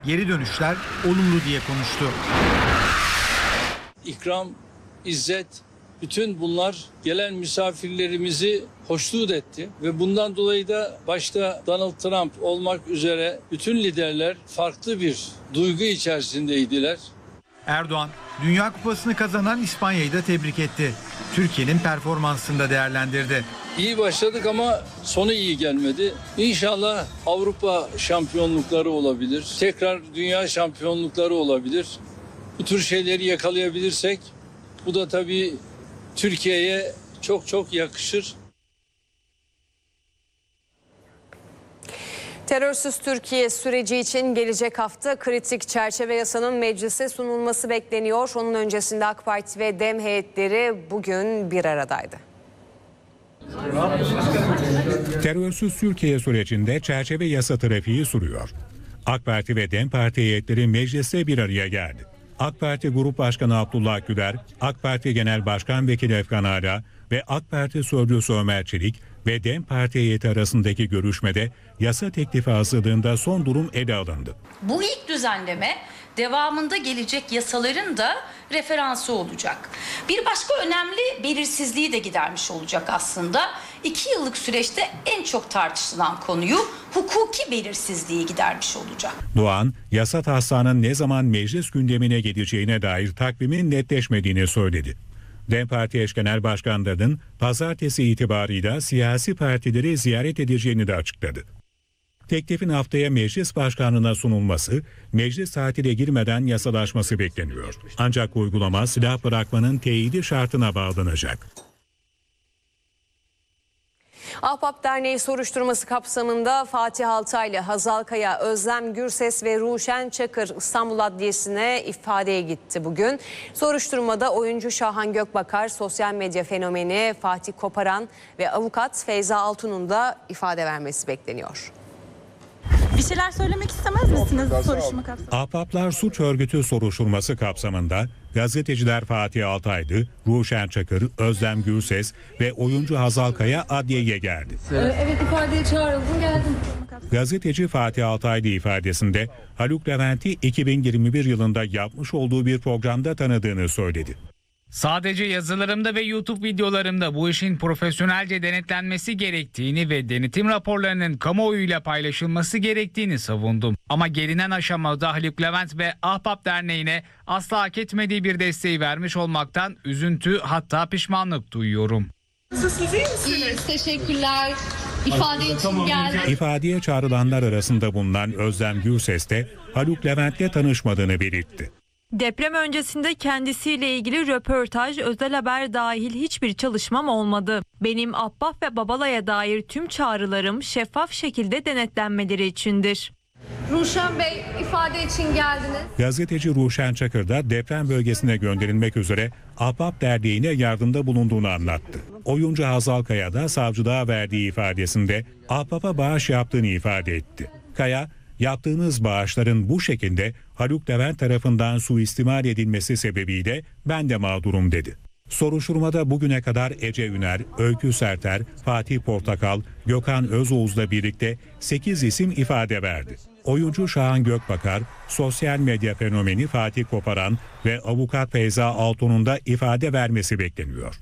Geri dönüşler olumlu diye konuştu. İkram, izzet, bütün bunlar gelen misafirlerimizi hoşnut etti ve bundan dolayı da başta Donald Trump olmak üzere bütün liderler farklı bir duygu içerisindeydiler. Erdoğan, Dünya Kupası'nı kazanan İspanya'yı da tebrik etti. Türkiye'nin performansını da değerlendirdi. İyi başladık ama sonu iyi gelmedi. İnşallah Avrupa şampiyonlukları olabilir. Tekrar dünya şampiyonlukları olabilir. Bu tür şeyleri yakalayabilirsek bu da tabii Türkiye'ye çok çok yakışır. Terörsüz Türkiye süreci için gelecek hafta kritik çerçeve yasanın meclise sunulması bekleniyor. Onun öncesinde AK Parti ve DEM heyetleri bugün bir aradaydı. Terörsüz Türkiye sürecinde çerçeve yasa trafiği sürüyor. AK Parti ve DEM Parti heyetleri mecliste bir araya geldi. AK Parti Grup Başkanı Abdullah Güler, AK Parti Genel Başkan Vekili Efkan Ala ve AK Parti Sözcüsü Ömer Çelik ve DEM Parti heyeti arasındaki görüşmede yasa teklifi hazırlığında son durum ele alındı. Bu ilk düzenleme devamında gelecek yasaların da referansı olacak. Bir başka önemli belirsizliği de gidermiş olacak aslında. 2 yıllık süreçte en çok tartışılan konuyu hukuki belirsizliği gidermiş olacak. Doğan, yasa taslağının ne zaman meclis gündemine geleceğine dair takvimin netleşmediğini söyledi. DEM Parti eş genel başkanlarının pazartesi itibarıyla siyasi partileri ziyaret edeceğini de açıkladı. Teklifin haftaya meclis başkanlığına sunulması, meclis tatile girmeden yasalaşması bekleniyor. Ancak uygulama silah bırakmanın teyidi şartına bağlanacak. Ahbap Derneği soruşturması kapsamında Fatih Altaylı, Hazal Kaya, Özlem Gürses ve Ruşen Çakır İstanbul Adliyesi'ne ifadeye gitti bugün. Soruşturmada oyuncu Şahan Gökbakar, sosyal medya fenomeni Fatih Koparan ve avukat Feyza Altun'un da ifade vermesi bekleniyor. Bir şeyler söylemek istemez misiniz soruşturma kapsamında? Ahbaplar Suç Örgütü soruşturması kapsamında gazeteciler Fatih Altaylı, Ruşen Çakır, Özlem Gürses ve oyuncu Hazal Kaya adliyeye geldi. Evet, ifadeye çağrıldım, geldim. Gazeteci Fatih Altaylı ifadesinde Haluk Levent'i 2021 yılında yapmış olduğu bir programda tanıdığını söyledi. Sadece yazılarımda ve YouTube videolarımda bu işin profesyonelce denetlenmesi gerektiğini ve denetim raporlarının kamuoyuyla paylaşılması gerektiğini savundum. Ama gelinen aşamada Haluk Levent ve Ahbap Derneği'ne asla hak etmediği bir desteği vermiş olmaktan üzüntü, hatta pişmanlık duyuyorum. İyiyiz, teşekkürler. İfade için geldim. İfadeye çağrılanlar arasında bulunan Özlem Gürses de Haluk Levent'le tanışmadığını belirtti. Deprem öncesinde kendisiyle ilgili röportaj, özel haber dahil hiçbir çalışmam olmadı. Benim Ahbap ve Babala'ya dair tüm çağrılarım şeffaf şekilde denetlenmeleri içindir. Ruşen Bey, ifade için geldiniz. Gazeteci Ruşen Çakır da deprem bölgesine gönderilmek üzere Ahbap Derneği'ne yardımda bulunduğunu anlattı. Oyuncu Hazal Kaya da savcılığa verdiği ifadesinde Ahbap'a bağış yaptığını ifade etti. Kaya, yaptığınız bağışların bu şekilde Haluk Levent tarafından suistimal edilmesi sebebiyle ben de mağdurum dedi. Soruşturmada bugüne kadar Ece Üner, Öykü Serter, Fatih Portakal, Gökhan Özoğuz'la birlikte 8 isim ifade verdi. Oyuncu Şahan Gökbakar, sosyal medya fenomeni Fatih Koparan ve avukat Feyza Altun'un da ifade vermesi bekleniyor.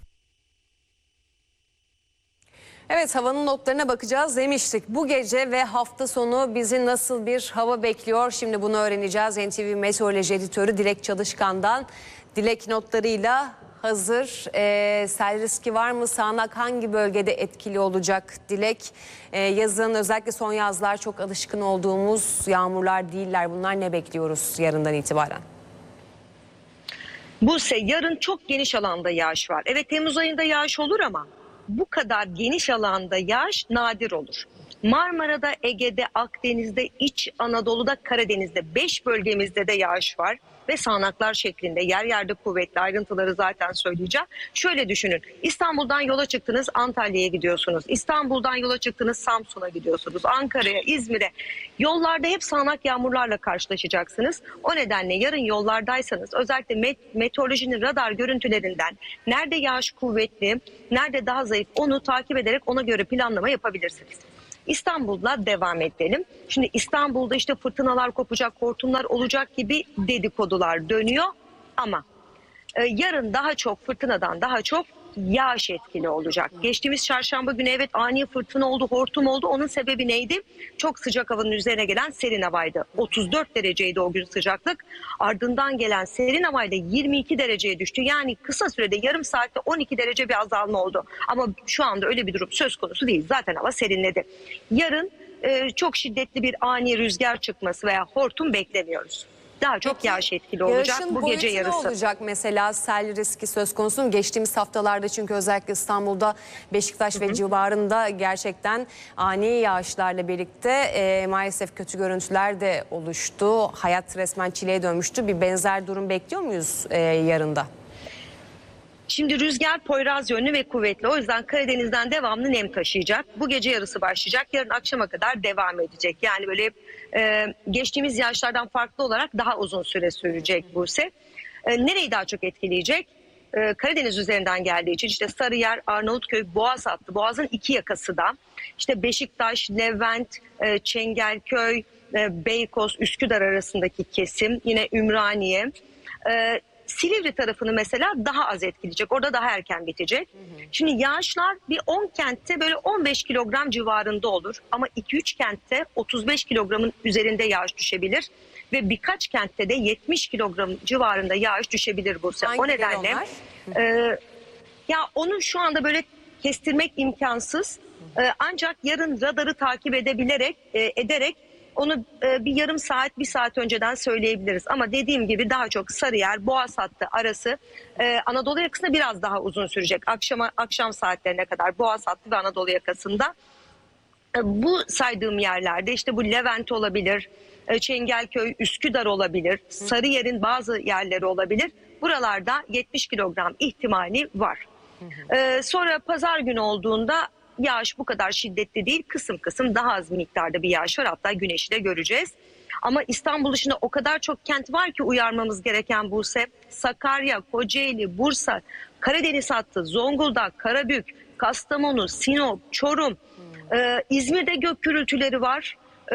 Evet, havanın notlarına bakacağız demiştik. Bu gece ve hafta sonu bizi nasıl bir hava bekliyor? Şimdi bunu öğreneceğiz. NTV Meteoroloji Editörü Dilek Çalışkan'dan. Dilek notlarıyla hazır. Sel riski var mı? Sağanak hangi bölgede etkili olacak Dilek? Yazın, özellikle son yazlar çok alışkın olduğumuz yağmurlar değiller. Bunlar, ne bekliyoruz yarından itibaren? Buse, yarın çok geniş alanda yağış var. Evet, Temmuz ayında yağış olur ama bu kadar geniş alanda yağış nadir olur. Marmara'da, Ege'de, Akdeniz'de, İç Anadolu'da, Karadeniz'de 5 bölgemizde de yağış var ve sağanaklar şeklinde, yer yerde kuvvetli, ayrıntıları zaten söyleyeceğim. Şöyle düşünün, İstanbul'dan yola çıktınız, Antalya'ya gidiyorsunuz. İstanbul'dan yola çıktınız, Samsun'a gidiyorsunuz. Ankara'ya, İzmir'e. Yollarda hep sağanak yağmurlarla karşılaşacaksınız. O nedenle yarın yollardaysanız özellikle meteorolojinin radar görüntülerinden nerede yağış kuvvetli, nerede daha zayıf, onu takip ederek ona göre planlama yapabilirsiniz. İstanbul'la devam edelim. Şimdi İstanbul'da işte fırtınalar kopacak, hortumlar olacak gibi dedikodular dönüyor ama yarın daha çok fırtınadan daha çok yağış etkili olacak. Geçtiğimiz çarşamba günü evet ani fırtına oldu, hortum oldu. Onun sebebi neydi? Çok sıcak havanın üzerine gelen serin havaydı. 34 dereceydi o gün sıcaklık. Ardından gelen serin havayla 22 dereceye düştü. Yani kısa sürede yarım saatte 12 derece bir azalma oldu. Ama şu anda öyle bir durum söz konusu değil. Zaten hava serinledi. Yarın çok şiddetli bir ani rüzgar çıkması veya hortum beklemiyoruz. Daha çok yağış etkili olacak bu gece yarısı. Ne olacak mesela, sel riski söz konusu mu? Geçtiğimiz haftalarda çünkü özellikle İstanbul'da, Beşiktaş ve civarında gerçekten ani yağışlarla birlikte maalesef kötü görüntüler de oluştu. Hayat resmen çileye dönmüştü. Bir benzer durum bekliyor muyuz yarında? Şimdi rüzgar Poyraz yönlü ve kuvvetli. O yüzden Karadeniz'den devamlı nem taşıyacak. Bu gece yarısı başlayacak. Yarın akşama kadar devam edecek. Yani böyle geçtiğimiz yağışlardan farklı olarak daha uzun süre sürecek Buse. Nereyi daha çok etkileyecek? Karadeniz üzerinden geldiği için işte Sarıyer, Arnavutköy, Boğaz hattı. Boğaz'ın iki yakası da. İşte Beşiktaş, Levent, Çengelköy, Beykoz, Üsküdar arasındaki kesim. Yine Ümraniye. Silivri tarafını mesela daha az etkileyecek. Orada daha erken bitecek. Şimdi yağışlar bir 10 kentte böyle 15 kilogram civarında olur. Ama 2-3 kentte 35 kilogramın üzerinde yağış düşebilir. Ve birkaç kentte de 70 kilogram civarında yağış düşebidir bu sefer. O nedenle ya onu şu anda böyle kestirmek imkansız. Ancak yarın radarı takip ederek onu bir yarım saat, bir saat önceden söyleyebiliriz. Ama dediğim gibi daha çok Sarıyer, Boğaz hattı arası Anadolu yakasında biraz daha uzun sürecek. Akşam saatlerine kadar Boğaz hattı ve Anadolu yakasında. Bu saydığım yerlerde işte bu Levent olabilir, Çengelköy, Üsküdar olabilir, Sarıyer'in bazı yerleri olabilir. Buralarda 70 kilogram ihtimali var. Sonra pazar günü olduğunda yağış bu kadar şiddetli değil, kısım kısım daha az miktarda bir yağış var, hatta güneşi de göreceğiz. Ama İstanbul dışında o kadar çok kent var ki uyarmamız gereken Buse. Sakarya, Kocaeli, Bursa, Karadeniz hattı, Zonguldak, Karabük, Kastamonu, Sinop, Çorum, İzmir'de gök gürültüleri var.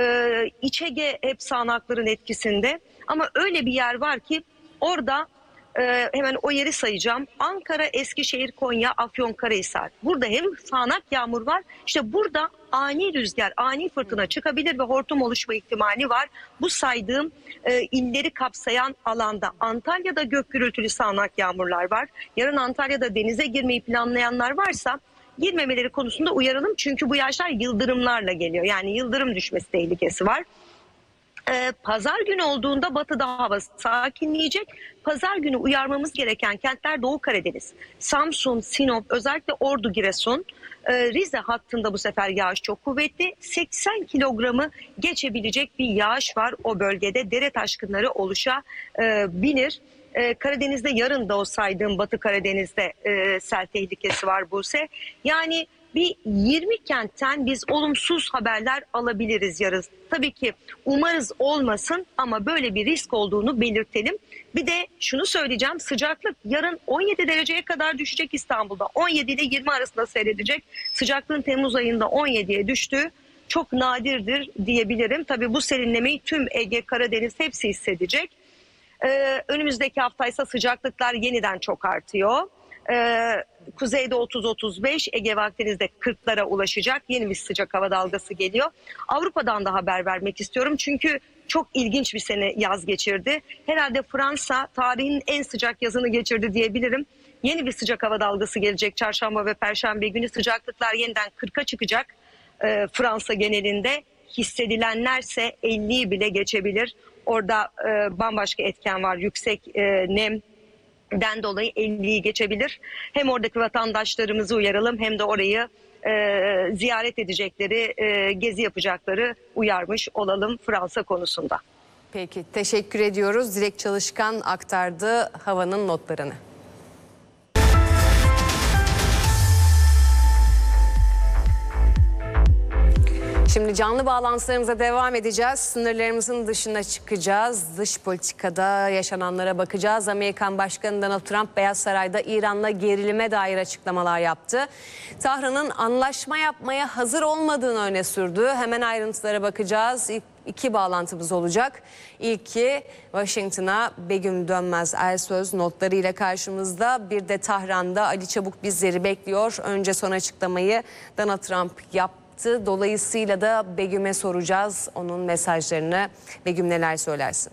İç Ege hep sağanakların etkisinde. Ama öyle bir yer var ki orada hemen o yeri sayacağım. Ankara, Eskişehir, Konya, Afyonkarahisar. Burada hem sağanak yağmur var. İşte burada ani rüzgar, ani fırtına çıkabilir ve hortum oluşma ihtimali var. Bu saydığım illeri kapsayan alanda Antalya'da gök gürültülü sağanak yağmurlar var. Yarın Antalya'da denize girmeyi planlayanlar varsa girmemeleri konusunda uyaralım. Çünkü bu yağışlar yıldırımlarla geliyor. Yani yıldırım düşmesi tehlikesi var. Pazar günü olduğunda batıda hava sakinleyecek. Pazar günü uyarmamız gereken kentler Doğu Karadeniz, Samsun, Sinop, özellikle Ordu, Giresun, Rize hattında bu sefer yağış çok kuvvetli. 80 kilogramı geçebilecek bir yağış var o bölgede. Dere taşkınları oluşabilir. Karadeniz'de yarın da o saydığım Batı Karadeniz'de sel tehlikesi var Buse. Yani bir 20 kentten biz olumsuz haberler alabiliriz yarın. Tabii ki umarız olmasın ama böyle bir risk olduğunu belirtelim. Bir de şunu söyleyeceğim, sıcaklık yarın 17 dereceye kadar düşecek İstanbul'da. 17 ile 20 arasında seyredecek. Sıcaklığın Temmuz ayında 17'ye düştüğü çok nadirdir diyebilirim. Tabii bu serinlemeyi tüm Ege, Karadeniz hepsi hissedecek. Önümüzdeki haftaysa sıcaklıklar yeniden çok artıyor. Kuzeyde 30-35, Ege ve Akdeniz'de 40'lara ulaşacak. Yeni bir sıcak hava dalgası geliyor. Avrupa'dan da haber vermek istiyorum. Çünkü çok ilginç bir sene yaz geçirdi. Herhalde Fransa tarihin en sıcak yazını geçirdi diyebilirim. Yeni bir sıcak hava dalgası gelecek çarşamba ve perşembe günü. Sıcaklıklar yeniden 40'a çıkacak Fransa genelinde. Hissedilenlerse 50'yi bile geçebilir. Orada bambaşka etken var. Yüksek nemden dolayı 50'yi geçebilir. Hem oradaki vatandaşlarımızı uyaralım hem de orayı ziyaret edecekleri, gezi yapacakları uyarmış olalım Fransa konusunda. Peki, teşekkür ediyoruz. Dilek Çalışkan aktardı havanın notlarını. Şimdi canlı bağlantılarımıza devam edeceğiz. Sınırlarımızın dışına çıkacağız. Dış politikada yaşananlara bakacağız. Amerikan Başkanı Donald Trump Beyaz Saray'da İran'la gerilime dair açıklamalar yaptı. Tahran'ın anlaşma yapmaya hazır olmadığını öne sürdü. Hemen ayrıntılara bakacağız. İki bağlantımız olacak. İlki Washington'a Begüm Dönmez Ersöz notlarıyla karşımızda. Bir de Tahran'da Ali Çabuk bizleri bekliyor. Önce son açıklamayı Donald Trump yaptı. Dolayısıyla da Begüm'e soracağız onun mesajlarını. Begüm, neler söylersin?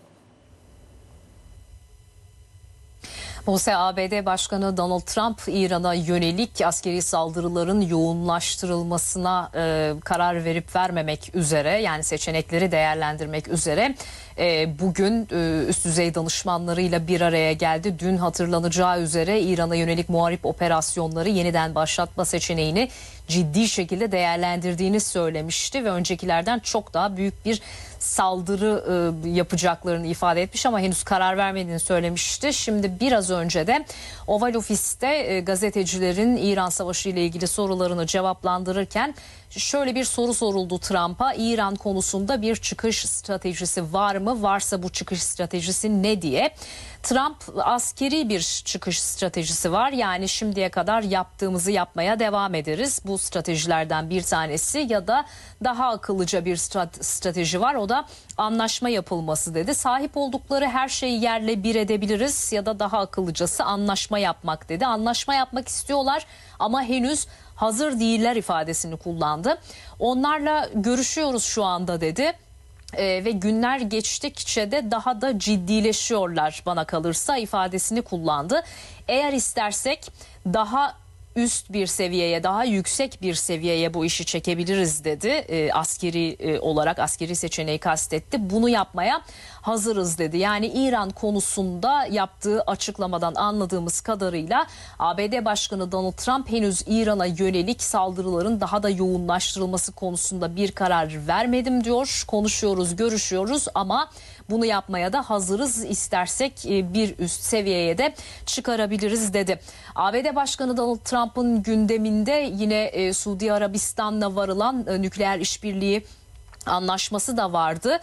Buse, ABD Başkanı Donald Trump İran'a yönelik askeri saldırıların yoğunlaştırılmasına karar verip vermemek üzere, yani seçenekleri değerlendirmek üzere bugün üst düzey danışmanlarıyla bir araya geldi. Dün hatırlanacağı üzere İran'a yönelik muharip operasyonları yeniden başlatma seçeneğini ciddi şekilde değerlendirdiğini söylemişti ve öncekilerden çok daha büyük bir saldırı yapacaklarını ifade etmiş ama henüz karar vermediğini söylemişti. Şimdi biraz önce de Oval Ofis'te gazetecilerin İran Savaşı ile ilgili sorularını cevaplandırırken şöyle bir soru soruldu Trump'a: İran konusunda bir çıkış stratejisi var mı? Varsa bu çıkış stratejisi ne diye. Trump, askeri bir çıkış stratejisi var. Yani şimdiye kadar yaptığımızı yapmaya devam ederiz. Bu stratejilerden bir tanesi ya da daha akıllıca bir strateji var. O da anlaşma yapılması dedi. Sahip oldukları her şeyi yerle bir edebiliriz ya da daha akıllıcası anlaşma yapmak dedi. Anlaşma yapmak istiyorlar ama henüz hazır değiller ifadesini kullandı. Onlarla görüşüyoruz şu anda dedi. Ve günler geçtikçe de daha da ciddileşiyorlar bana kalırsa ifadesini kullandı. Eğer istersek daha üst bir seviyeye, daha yüksek bir seviyeye bu işi çekebiliriz dedi. Askeri olarak askeri seçeneği kastetti. Bunu yapmaya hazırız dedi. Yani İran konusunda yaptığı açıklamadan anladığımız kadarıyla ABD Başkanı Donald Trump henüz İran'a yönelik saldırıların daha da yoğunlaştırılması konusunda bir karar vermedim diyor. Konuşuyoruz, görüşüyoruz ama bunu yapmaya da hazırız. İstersek bir üst seviyeye de çıkarabiliriz dedi. ABD Başkanı Donald Trump'ın gündeminde yine Suudi Arabistan'la varılan nükleer işbirliği anlaşması da vardı.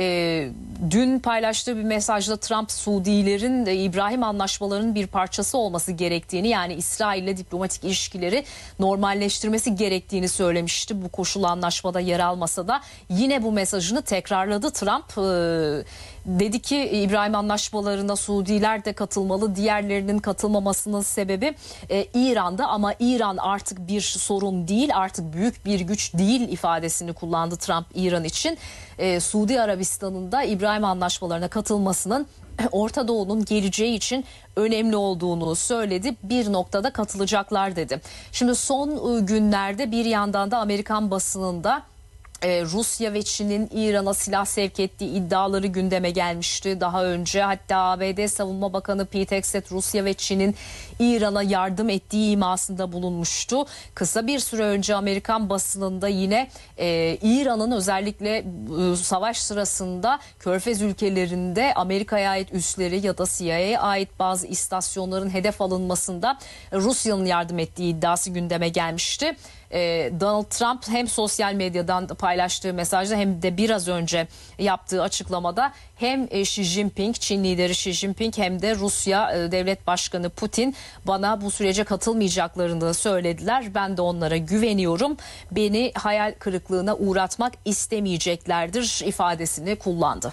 Dün paylaştığı bir mesajda Trump, Suudilerin İbrahim anlaşmalarının bir parçası olması gerektiğini, yani İsrail'le diplomatik ilişkileri normalleştirmesi gerektiğini söylemişti. Bu koşul anlaşmada yer almasa da yine bu mesajını tekrarladı Trump. Dedi ki İbrahim anlaşmalarına Suudiler de katılmalı. Diğerlerinin katılmamasının sebebi İran'da, ama İran artık bir sorun değil, artık büyük bir güç değil ifadesini kullandı Trump İran için. Suudi Arabistan'ın da İbrahim anlaşmalarına katılmasının Orta Doğu'nun geleceği için önemli olduğunu söyledi. Bir noktada katılacaklar dedi. Şimdi son günlerde bir yandan da Amerikan basınında Rusya ve Çin'in İran'a silah sevk ettiği iddiaları gündeme gelmişti daha önce. Hatta ABD Savunma Bakanı Pete Hegseth Rusya ve Çin'in İran'a yardım ettiği imasında bulunmuştu. Kısa bir süre önce Amerikan basınında yine İran'ın özellikle savaş sırasında Körfez ülkelerinde Amerika'ya ait üsleri ya da CIA'ya ait bazı istasyonların hedef alınmasında Rusya'nın yardım ettiği iddiası gündeme gelmişti. Donald Trump hem sosyal medyadan paylaştığı mesajda hem de biraz önce yaptığı açıklamada hem Xi Jinping, Çin lideri Xi Jinping, hem de Rusya Devlet Başkanı Putin bana bu sürece katılmayacaklarını söylediler. Ben de onlara güveniyorum. Beni hayal kırıklığına uğratmak istemeyeceklerdir ifadesini kullandı.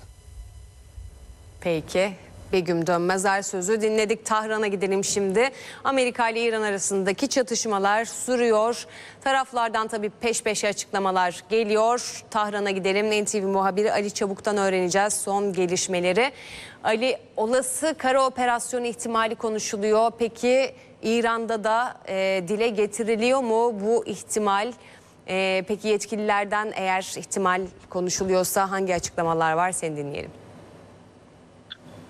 Peki. Begüm Dönmez Ersöz'ü dinledik. Tahran'a gidelim şimdi. Amerika ile İran arasındaki çatışmalar sürüyor. Taraflardan tabii peş peşe açıklamalar geliyor. Tahran'a gidelim. NTV muhabiri Ali Çabuk'tan öğreneceğiz son gelişmeleri. Ali, olası kara operasyonu ihtimali konuşuluyor. Peki İran'da da dile getiriliyor mu bu ihtimal? Peki yetkililerden eğer ihtimal konuşuluyorsa hangi açıklamalar var? Seni dinleyelim.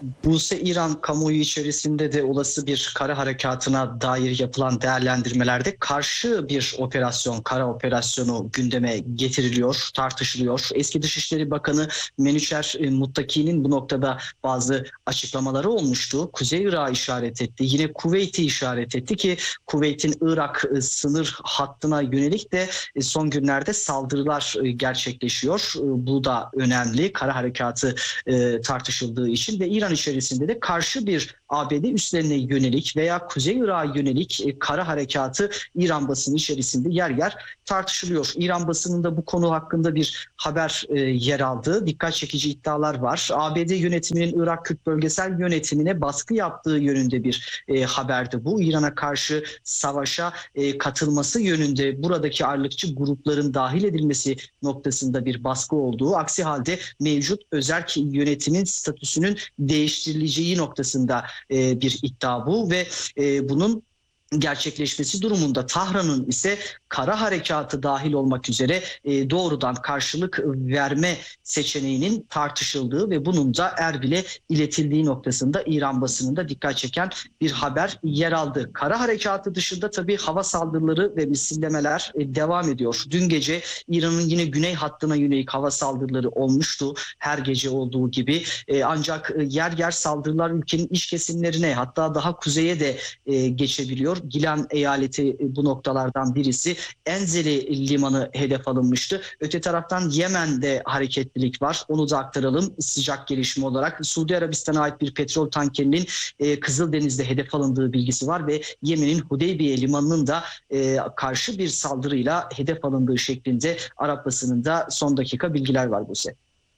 Buse, İran kamuoyu içerisinde de olası bir kara harekatına dair yapılan değerlendirmelerde karşı bir operasyon, kara operasyonu gündeme getiriliyor, tartışılıyor. Eski Dışişleri Bakanı Menüçer Muttaki'nin bu noktada bazı açıklamaları olmuştu. Kuzey Irak'ı işaret etti. Yine Kuveyt'i işaret etti ki Kuveyt'in Irak sınır hattına yönelik de son günlerde saldırılar gerçekleşiyor. Bu da önemli. Kara harekatı tartışıldığı için ve İran içerisinde de karşı bir ABD üslerine yönelik veya Kuzey Irak'a yönelik kara harekatı İran basını içerisinde yer yer tartışılıyor. İran basınında bu konu hakkında bir haber yer aldı. Dikkat çekici iddialar var. ABD yönetiminin Irak Kürt Bölgesel Yönetimi'ne baskı yaptığı yönünde bir haberdi bu. İran'a karşı savaşa katılması yönünde buradaki ağırlıkçı grupların dahil edilmesi noktasında bir baskı olduğu, aksi halde mevcut özerk yönetimin statüsünün değiştirileceği noktasında bir iddia bu ve bunun gerçekleşmesi durumunda Tahran'ın ise kara harekatı dahil olmak üzere doğrudan karşılık verme seçeneğinin tartışıldığı ve bunun da Erbil'e iletildiği noktasında İran basınında dikkat çeken bir haber yer aldı. Kara harekatı dışında tabii hava saldırıları ve misillemeler devam ediyor. Dün gece İran'ın yine güney hattına yönelik hava saldırıları olmuştu. Her gece olduğu gibi. Ancak yer yer saldırılar ülkenin iç kesimlerine, hatta daha kuzeye de geçebiliyor. Gilan eyaleti bu noktalardan birisi. Enzeli limanı hedef alınmıştı. Öte taraftan Yemen'de hareketlilik var. Onu da aktaralım sıcak gelişme olarak. Suudi Arabistan'a ait bir petrol tankerinin Kızıldeniz'de hedef alındığı bilgisi var ve Yemen'in Hudeybiye limanının da karşı bir saldırıyla hedef alındığı şeklinde Arap basınında son dakika bilgiler var Buse.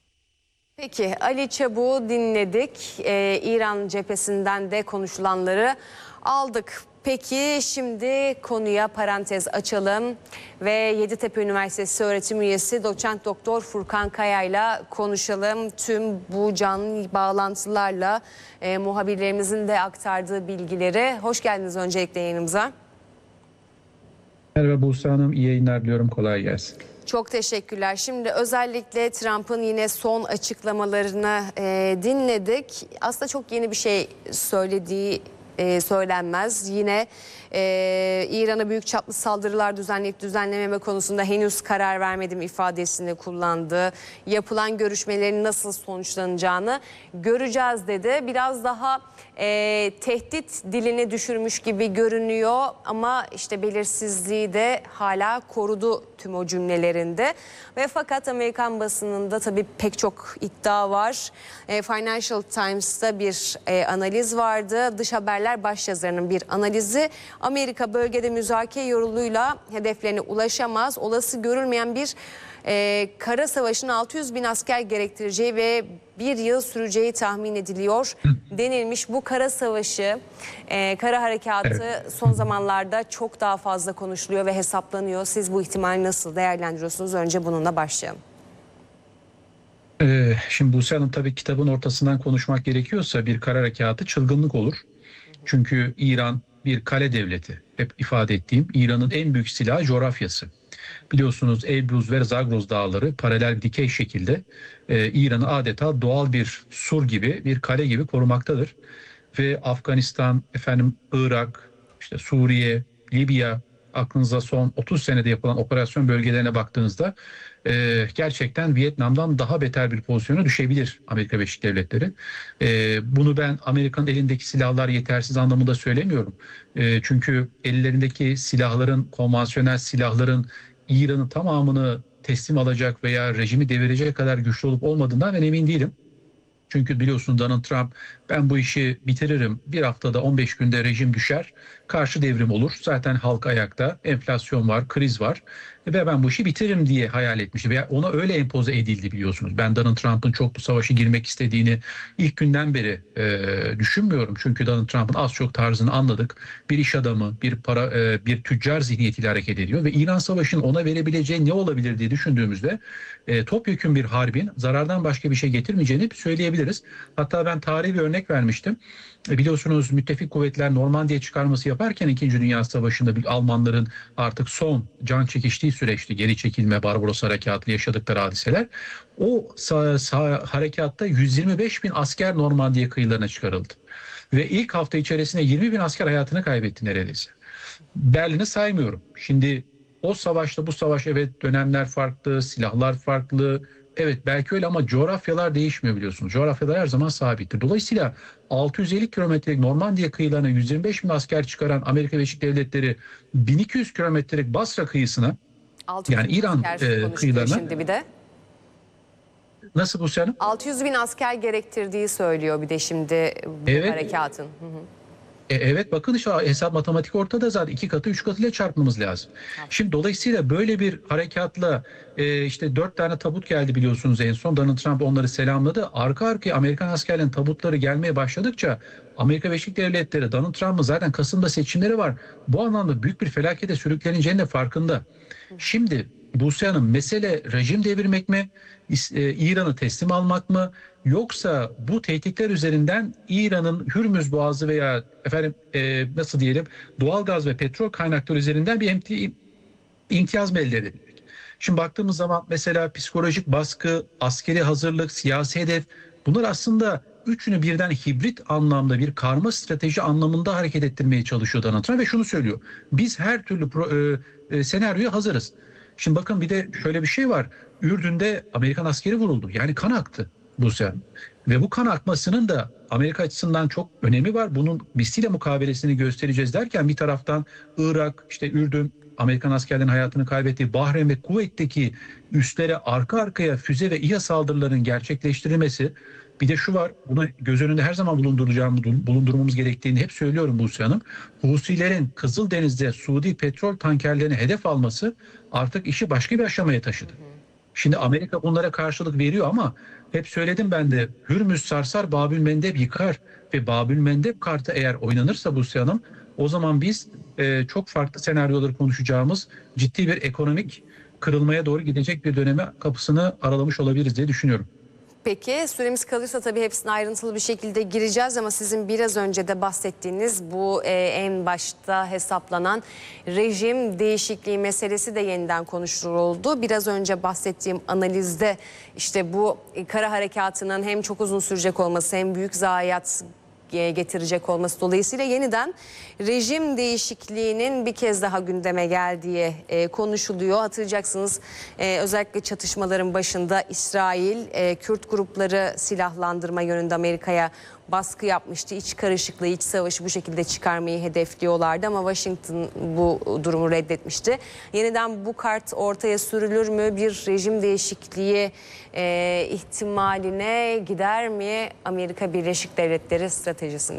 Peki Ali Çabuk'u dinledik. İran cephesinden de konuşulanları aldık. Peki şimdi konuya parantez açalım ve Yeditepe Üniversitesi öğretim üyesi doçent doktor Furkan Kaya ile konuşalım. Tüm bu canlı bağlantılarla muhabirlerimizin de aktardığı bilgileri. Hoş geldiniz öncelikle yayınımıza. Merhaba Buse Hanım, iyi yayınlar diliyorum, kolay gelsin. Çok teşekkürler. Şimdi özellikle Trump'ın yine son açıklamalarını dinledik. Aslında çok yeni bir şey söylediği söylenmez. Yine İran'a büyük çaplı saldırılar düzenleyip düzenlememe konusunda henüz karar vermedim ifadesini kullandı. Yapılan görüşmelerin nasıl sonuçlanacağını göreceğiz dedi. Biraz daha tehdit dilini düşürmüş gibi görünüyor ama işte belirsizliği de hala korudu tüm o cümlelerinde. Ve fakat Amerikan basınında tabii pek çok iddia var. Financial Times'ta bir analiz vardı. Dış Haberler başyazarının bir analizi. Amerika bölgede müzakere yoluyla hedeflerine ulaşamaz. Olası görülmeyen bir kara savaşın 600 bin asker gerektireceği ve bir yıl süreceği tahmin ediliyor denilmiş. Bu kara savaşı, kara harekatı son zamanlarda çok daha fazla konuşuluyor ve hesaplanıyor. Siz bu ihtimali nasıl değerlendiriyorsunuz? Önce bununla başlayalım. Şimdi Buse Hanım, tabii kitabın ortasından konuşmak gerekiyorsa bir kara harekatı çılgınlık olur. Çünkü İran bir kale devleti. Hep ifade ettiğim, İran'ın en büyük silahı coğrafyası. Biliyorsunuz Elbruz ve Zagros dağları paralel dikey şekilde İran'ı adeta doğal bir sur gibi, bir kale gibi korumaktadır. Ve Afganistan, Irak, işte Suriye, Libya, aklınıza son 30 senede yapılan operasyon bölgelerine baktığınızda gerçekten Vietnam'dan daha beter bir pozisyona düşebilir Amerika Birleşik Devletleri. Bunu ben Amerika'nın elindeki silahlar yetersiz anlamında söylemiyorum. Çünkü ellerindeki silahların, konvansiyonel silahların İran'ın tamamını teslim alacak veya rejimi devirecek kadar güçlü olup olmadığından ben emin değilim. Çünkü biliyorsunuz Donald Trump, ben bu işi bitiririm, bir haftada 15 günde rejim düşer, karşı devrim olur. Zaten halk ayakta, enflasyon var, kriz var ve ben bu işi bitiririm diye hayal etmişti. Veya ona öyle empoze edildi biliyorsunuz. Ben Donald Trump'ın çok bu savaşı girmek istediğini ilk günden beri düşünmüyorum. Çünkü Donald Trump'ın az çok tarzını anladık. Bir iş adamı, bir tüccar zihniyetiyle hareket ediyor ve İran Savaşı'nın ona verebileceği ne olabilir diye düşündüğümüzde topyekün bir harbin zarardan başka bir şey getirmeyeceğini söyleyebiliriz. Hatta ben tarihi bir örnek vermiştim. Biliyorsunuz müttefik kuvvetler Normandiya çıkarması yaparken 2. Dünya Savaşı'nda Almanların artık son can çekiştiği süreçte geri çekilme, Barbaros Harekatı'yla yaşadıkları hadiseler. O harekatta 125 bin asker Normandiya kıyılarına çıkarıldı. Ve ilk hafta içerisinde 20 bin asker hayatını kaybetti neredeyse. Berlin'i saymıyorum. Şimdi o savaşta bu savaş, evet dönemler farklı, silahlar farklı. Evet belki öyle ama coğrafyalar değişmiyor biliyorsunuz. Coğrafyalar her zaman sabittir. Dolayısıyla 650 kilometrelik Normandiya kıyılarına 125 bin asker çıkaran Amerika Birleşik Devletleri 1200 kilometrelik Basra kıyısına, yani İran kıyılarına... Şimdi bir de. Nasıl bu senin? 600 bin asker gerektirdiği söylüyor bir de şimdi bu harekatın. Hı hı. Evet bakın işte hesap matematik ortada, zaten 2 katı 3 katıyla çarpmamız lazım. Şimdi dolayısıyla böyle bir harekatla işte 4 tane tabut geldi biliyorsunuz en son. Donald Trump onları selamladı. Arka arkaya Amerikan askerlerin tabutları gelmeye başladıkça Amerika Birleşik Devletleri, Donald Trump'ın zaten Kasım'da seçimleri var. Bu anlamda büyük bir felakete sürükleneceğinin de farkında. Şimdi Buse Hanım, mesele rejim devirmek mi, İran'ı teslim almak mı, yoksa bu tehditler üzerinden İran'ın Hürmüz Boğazı veya nasıl diyelim doğalgaz ve petrol kaynakları üzerinden bir imtiyaz mı elde edilmek? Şimdi baktığımız zaman mesela psikolojik baskı, askeri hazırlık, siyasi hedef, bunlar aslında üçünü birden hibrit anlamda bir karma strateji anlamında hareket ettirmeye çalışıyor Donald Trump ve şunu söylüyor: biz her türlü senaryoya hazırız. Şimdi bakın bir de şöyle bir şey var. Ürdün'de Amerikan askeri vuruldu. Yani kan aktı Buse. Ve bu kan akmasının da Amerika açısından çok önemi var. Bunun misliyle mukabelesini göstereceğiz derken bir taraftan Irak, işte Ürdün, Amerikan askerlerinin hayatını kaybettiği Bahreyn ve Kuveyt'teki üslere arka arkaya füze ve İHA saldırılarının gerçekleştirilmesi. Bir de şu var, bunu göz önünde her zaman bulundurmamız gerektiğini hep söylüyorum Buse Hanım. Husilerin Kızıldeniz'de Suudi petrol tankerlerini hedef alması artık işi başka bir aşamaya taşıdı. Şimdi Amerika bunlara karşılık veriyor ama hep söyledim ben de, Hürmüz sarsar, Babül Mendeb yıkar ve Babül Mendeb kartı eğer oynanırsa Buse Hanım, o zaman biz çok farklı senaryoları konuşacağımız ciddi bir ekonomik kırılmaya doğru gidecek bir döneme kapısını aralamış olabiliriz diye düşünüyorum. Peki süremiz kalırsa tabii hepsine ayrıntılı bir şekilde gireceğiz ama sizin biraz önce de bahsettiğiniz bu en başta hesaplanan rejim değişikliği meselesi de yeniden konuşuldu. Biraz önce bahsettiğim analizde işte bu kara harekatının hem çok uzun sürecek olması hem büyük zayiat getirecek olması dolayısıyla yeniden rejim değişikliğinin bir kez daha gündeme geldiği konuşuluyor. Hatırlayacaksınız özellikle çatışmaların başında İsrail Kürt grupları silahlandırma yönünde Amerika'ya baskı yapmıştı. İç karışıklığı, iç savaşı bu şekilde çıkarmayı hedefliyorlardı ama Washington bu durumu reddetmişti. Yeniden bu kart ortaya sürülür mü? Bir rejim değişikliği ihtimaline gider mi Amerika Birleşik Devletleri stratejisinde?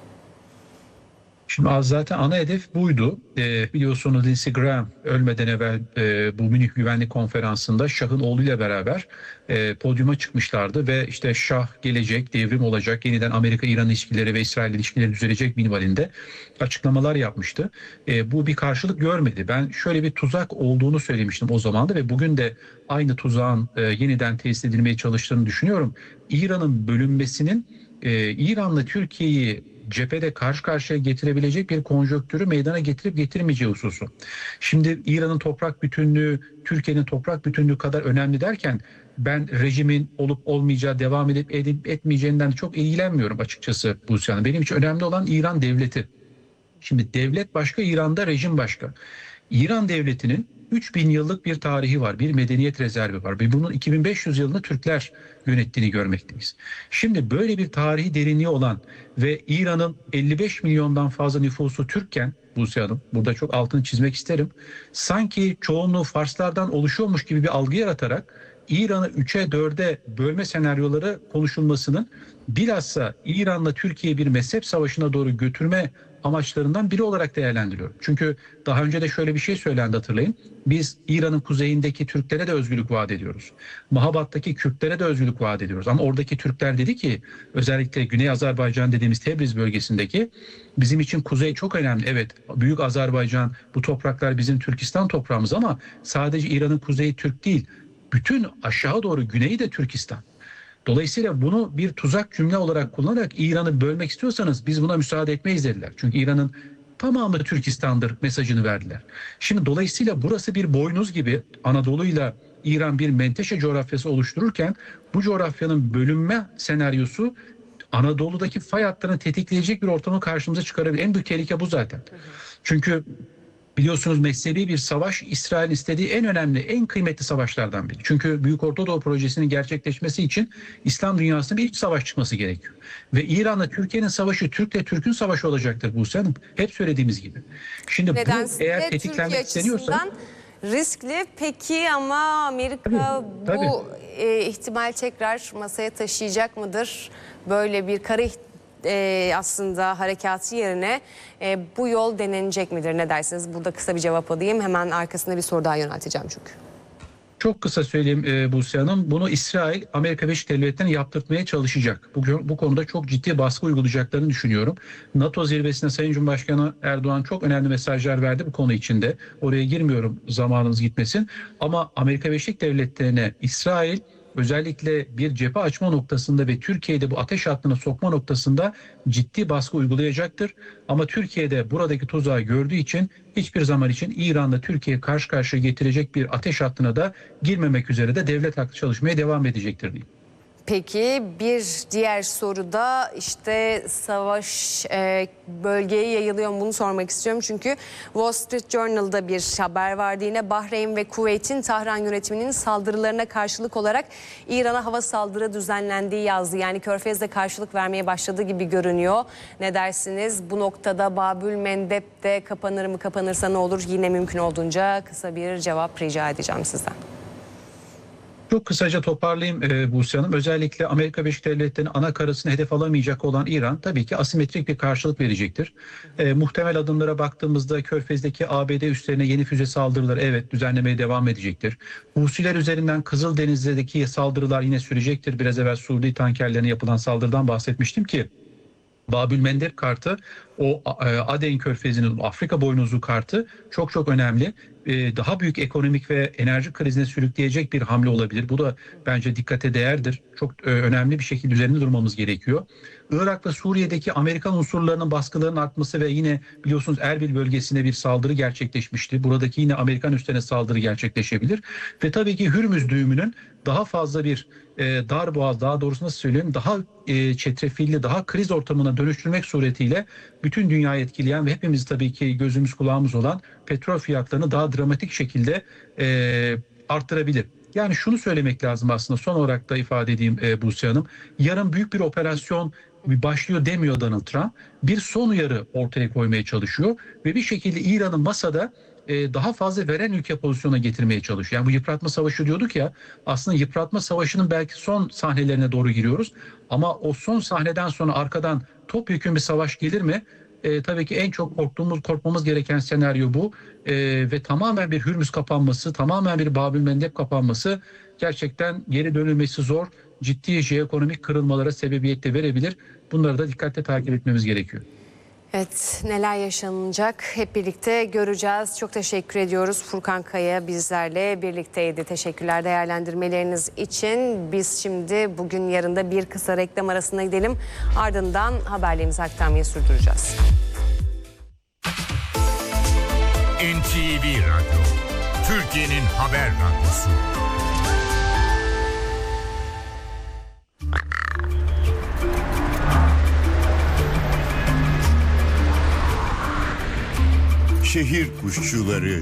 Şimdi zaten ana hedef buydu. Biliyorsunuz Lindsey Graham ölmeden evvel bu Münih Güvenlik Konferansı'nda Şah'ın oğluyla beraber podyuma çıkmışlardı ve işte Şah gelecek, devrim olacak, yeniden Amerika-İran ilişkileri ve İsrail ilişkileri düzelecek minvalinde açıklamalar yapmıştı. Bu bir karşılık görmedi. Ben şöyle bir tuzak olduğunu söylemiştim o zaman da ve bugün de aynı tuzağın yeniden tesis edilmeye çalıştığını düşünüyorum. İran'ın bölünmesinin İran'la Türkiye'yi cephede karşı karşıya getirebilecek bir konjonktürü meydana getirip getirmeyeceği hususu. Şimdi İran'ın toprak bütünlüğü, Türkiye'nin toprak bütünlüğü kadar önemli derken ben rejimin olup olmayacağı, devam edip etmeyeceğinden çok ilgilenmiyorum açıkçası Buse Hanım. Benim için önemli olan İran devleti. Şimdi devlet başka, İran'da rejim başka. İran devletinin 3000 yıllık bir tarihi var, bir medeniyet rezervi var ve bunun 2500 yılını Türkler yönettiğini görmekteyiz. Şimdi böyle bir tarihi derinliği olan ve İran'ın 55 milyondan fazla nüfusu Türkken, Buse Hanım, burada çok altını çizmek isterim, sanki çoğunluğu Farslardan oluşuyormuş gibi bir algı yaratarak İran'ı 3'e 4'e bölme senaryoları konuşulmasının bilhassa İran'la Türkiye'yi bir mezhep savaşına doğru götürme amaçlarından biri olarak değerlendiriyorum. Çünkü daha önce de şöyle bir şey söylendi, hatırlayın. Biz İran'ın kuzeyindeki Türklere de özgürlük vaat ediyoruz. Mahabat'taki Kürtlere de özgürlük vaat ediyoruz. Ama oradaki Türkler dedi ki, özellikle Güney Azerbaycan dediğimiz Tebriz bölgesindeki, bizim için kuzey çok önemli. Evet, Büyük Azerbaycan, bu topraklar bizim Türkistan toprağımız ama sadece İran'ın kuzeyi Türk değil. Bütün aşağı doğru güneyi de Türkistan. Dolayısıyla bunu bir tuzak cümle olarak kullanarak İran'ı bölmek istiyorsanız biz buna müsaade etmeyiz dediler. Çünkü İran'ın tamamı Türkistan'dır mesajını verdiler. Şimdi dolayısıyla burası bir boynuz gibi, Anadolu'yla İran bir menteşe coğrafyası oluştururken bu coğrafyanın bölünme senaryosu Anadolu'daki fay hatlarını tetikleyecek bir ortamı karşımıza çıkarabilir. En büyük tehlike bu zaten. Çünkü biliyorsunuz mezhebi bir savaş İsrail istediği en önemli, en kıymetli savaşlardan biri. Çünkü Büyük Orta Doğu Projesi'nin gerçekleşmesi için İslam dünyasında bir iç savaş çıkması gerekiyor. Ve İran'la Türkiye'nin savaşı, Türk'le Türk'ün savaşı olacaktır Buse Hanım. Hep söylediğimiz gibi. Şimdi bu eğer tetiklenmek isteniyorsa... Riskli peki ama Amerika bu ihtimal tekrar masaya taşıyacak mıdır? Böyle bir kara aslında harekatı yerine bu yol denenecek midir? Ne dersiniz? Burada kısa bir cevap alayım. Hemen arkasında bir soru daha yönelteceğim çünkü. Çok kısa söyleyeyim Buse Hanım. Bunu İsrail, Amerika Birleşik Devletleri'ne yaptırtmaya çalışacak. Bu konuda çok ciddi baskı uygulayacaklarını düşünüyorum. NATO zirvesinde Sayın Cumhurbaşkanı Erdoğan çok önemli mesajlar verdi bu konu içinde. Oraya girmiyorum, zamanınız gitmesin. Ama Amerika Birleşik Devletleri'ne İsrail özellikle bir cephe açma noktasında ve Türkiye'de bu ateş hattına sokma noktasında ciddi baskı uygulayacaktır. Ama Türkiye'de buradaki tuzağı gördüğü için hiçbir zaman için İran'la Türkiye'yi karşı karşıya getirecek bir ateş hattına da girmemek üzere de devlet haklı çalışmaya devam edecektir diyeyim. Peki bir diğer soruda işte savaş bölgeye yayılıyor mu bunu sormak istiyorum. Çünkü Wall Street Journal'da bir haber vardı yine Bahreyn ve Kuveyt'in Tahran yönetiminin saldırılarına karşılık olarak İran'a hava saldırı düzenlendiği yazdı. Yani Körfez'de karşılık vermeye başladığı gibi görünüyor. Ne dersiniz? Bu noktada Babül Mendeb de kapanır mı, kapanırsa ne olur? Yine mümkün olduğunca kısa bir cevap rica edeceğim sizden. Çok kısaca toparlayayım Buse Hanım. Özellikle Amerika Birleşik Devletleri'nin ana karasını hedef alamayacak olan İran tabii ki asimetrik bir karşılık verecektir. Muhtemel adımlara baktığımızda Körfez'deki ABD üslerine yeni füze saldırıları evet düzenlemeye devam edecektir. Husiler üzerinden Kızıldeniz'deki saldırılar yine sürecektir. Biraz evvel Suudi tankerlerine yapılan saldırıdan bahsetmiştim ki Babül Mendeb kartı, o Aden Körfezi'nin Afrika boynuzlu kartı çok çok önemli. Daha büyük ekonomik ve enerji krizine sürükleyecek bir hamle olabilir. Bu da bence dikkate değerdir. Çok önemli bir şekilde üzerinde durmamız gerekiyor. Irak ve Suriye'deki Amerikan unsurlarının baskılarının artması ve yine biliyorsunuz Erbil bölgesine bir saldırı gerçekleşmişti. Buradaki yine Amerikan üslerine saldırı gerçekleşebilir. Ve tabii ki Hürmüz düğümünün daha fazla bir darboğaz, daha doğrusu nasıl söyleyeyim, daha çetrefilli, daha kriz ortamına dönüştürmek suretiyle bütün dünyayı etkileyen ve hepimiz tabii ki gözümüz kulağımız olan petrol fiyatlarını daha dramatik şekilde arttırabilir. Yani şunu söylemek lazım aslında, son olarak da ifade edeyim Buse Hanım. Yarın büyük bir operasyon başlıyor demiyor Donald Trump. Bir son uyarı ortaya koymaya çalışıyor ve bir şekilde İran'ın masada daha fazla veren ülke pozisyona getirmeye çalışıyor. Yani bu yıpratma savaşı diyorduk ya, aslında yıpratma savaşının belki son sahnelerine doğru giriyoruz. Ama o son sahneden sonra arkadan topyekün bir savaş gelir mi? Tabii ki en çok korkmamız gereken senaryo bu. Ve tamamen bir Hürmüz kapanması, tamamen bir Babül Mendeb kapanması gerçekten geri dönülmesi zor. Ciddi jeoekonomik kırılmalara sebebiyet de verebilir. Bunları da dikkatle takip etmemiz gerekiyor. Evet, neler yaşanacak hep birlikte göreceğiz. Çok teşekkür ediyoruz. Furkan Kaya bizlerle birlikteydi. Teşekkürler değerlendirmeleriniz için. Biz şimdi bugün yarında bir kısa reklam arasına gidelim. Ardından haberlerimizi aktarmayı sürdüreceğiz. NTV Radyo, Türkiye'nin haber radyosu. Şehir kuşçuları.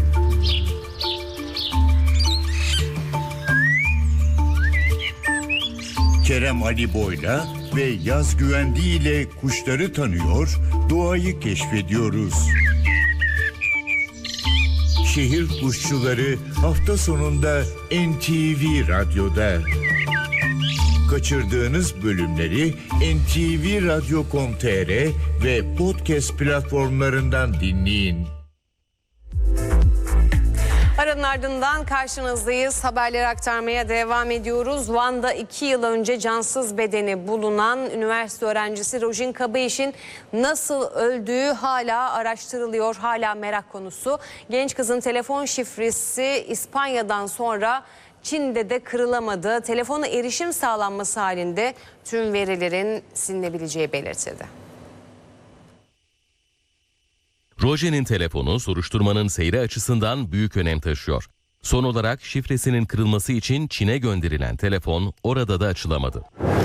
Kerem Ali Boyla ve Yaz Güvendi ile kuşları tanıyor, doğayı keşfediyoruz. Şehir kuşçuları hafta sonunda NTV Radyo'da. Kaçırdığınız bölümleri ntvradio.com.tr ve podcast platformlarından dinleyin. Aranın ardından karşınızdayız. Haberleri aktarmaya devam ediyoruz. Van'da 2 yıl önce cansız bedeni bulunan üniversite öğrencisi Rojin Kabayiş'in nasıl öldüğü hala araştırılıyor. Hala merak konusu. Genç kızın telefon şifresi İspanya'dan sonra Çin'de de kırılamadı. Telefona erişim sağlanması halinde tüm verilerin silinebileceği belirtildi. Rojen'in telefonu soruşturmanın seyri açısından büyük önem taşıyor. Son olarak şifresinin kırılması için Çin'e gönderilen telefon orada da açılamadı.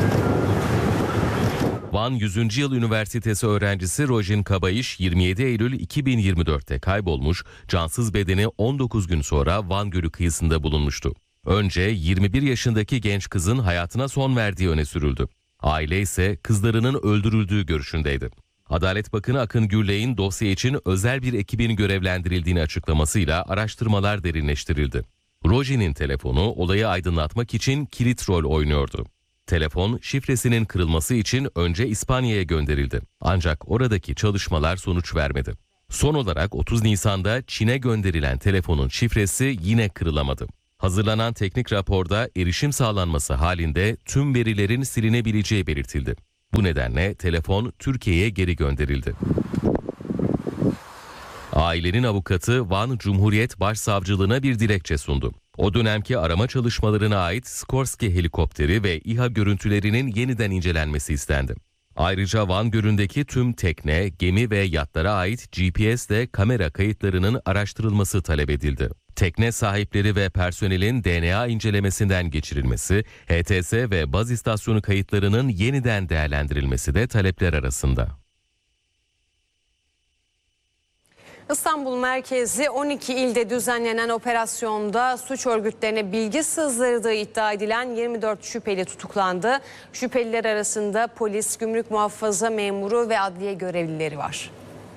Van 100. Yıl Üniversitesi öğrencisi Rojen Kabayış 27 Eylül 2024'te kaybolmuş, cansız bedeni 19 gün sonra Van Gölü kıyısında bulunmuştu. Önce 21 yaşındaki genç kızın hayatına son verdiği öne sürüldü. Aile ise kızlarının öldürüldüğü görüşündeydi. Adalet Bakanı Akın Gürley'in dosya için özel bir ekibin görevlendirildiğini açıklamasıyla araştırmalar derinleştirildi. Rojen'in telefonu olayı aydınlatmak için kilit rol oynuyordu. Telefon şifresinin kırılması için önce İspanya'ya gönderildi. Ancak oradaki çalışmalar sonuç vermedi. Son olarak 30 Nisan'da Çin'e gönderilen telefonun şifresi yine kırılamadı. Hazırlanan teknik raporda erişim sağlanması halinde tüm verilerin silinebileceği belirtildi. Bu nedenle telefon Türkiye'ye geri gönderildi. Ailenin avukatı Van Cumhuriyet Başsavcılığına bir dilekçe sundu. O dönemki arama çalışmalarına ait Skorsky helikopteri ve İHA görüntülerinin yeniden incelenmesi istendi. Ayrıca Van Gölü'ndeki tüm tekne, gemi ve yatlara ait GPS ve kamera kayıtlarının araştırılması talep edildi. Tekne sahipleri ve personelin DNA incelemesinden geçirilmesi, HTS ve baz istasyonu kayıtlarının yeniden değerlendirilmesi de talepler arasında. İstanbul merkezli 12 ilde düzenlenen operasyonda suç örgütlerine bilgi sızdırdığı iddia edilen 24 şüpheli tutuklandı. Şüpheliler arasında polis, gümrük muhafaza memuru ve adliye görevlileri var.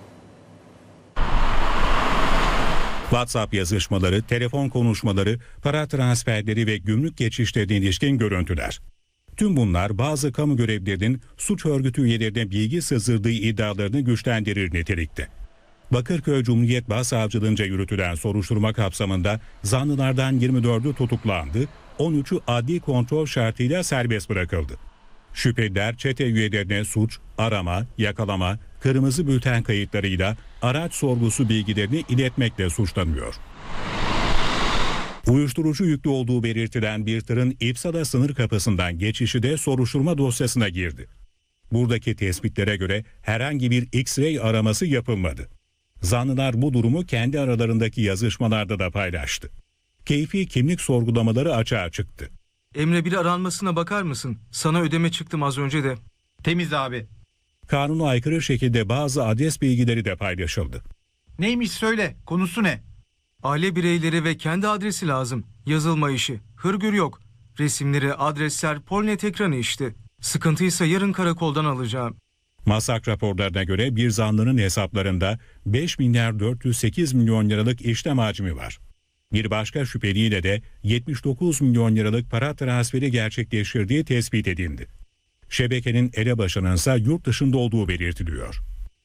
WhatsApp yazışmaları, telefon konuşmaları, para transferleri ve gümrük geçişlerine ilişkin görüntüler. Tüm bunlar bazı kamu görevlilerinin suç örgütü üyelerine bilgi sızdırdığı iddialarını güçlendirir nitelikte. Bakırköy Cumhuriyet Başsavcılığınca yürütülen soruşturma kapsamında zanlılardan 24'ü tutuklandı, 13'ü adli kontrol şartıyla serbest bırakıldı. Şüpheliler çete üyelerine suç, arama, yakalama, kırmızı bülten kayıtlarıyla araç sorgusu bilgilerini iletmekle suçlanıyor. Uyuşturucu yüklü olduğu belirtilen bir tırın İpsala sınır kapısından geçişi de soruşturma dosyasına girdi. Buradaki tespitlere göre herhangi bir X-ray araması yapılmadı. Zanlılar bu durumu kendi aralarındaki yazışmalarda da paylaştı. Keyfi kimlik sorgulamaları açığa çıktı. Emre, bir aranmasına bakar mısın? Sana ödeme çıktım az önce de. Temiz abi. Kanuna aykırı şekilde bazı adres bilgileri de paylaşıldı. Neymiş söyle, konusu ne? Aile bireyleri ve kendi adresi lazım. Yazılma işi. Hırgür yok. Resimleri, adresler, Polnet ekranı işte. Sıkıntıysa yarın karakoldan alacağım. Masak raporlarına göre bir zanlının hesaplarında 5 milyar 408 milyon liralık işlem hacmi var. Bir başka şüpheliyle de 79 milyon liralık para transferi gerçekleştirdiği tespit edildi. Şebekenin elebaşının ise yurt dışında olduğu belirtiliyor.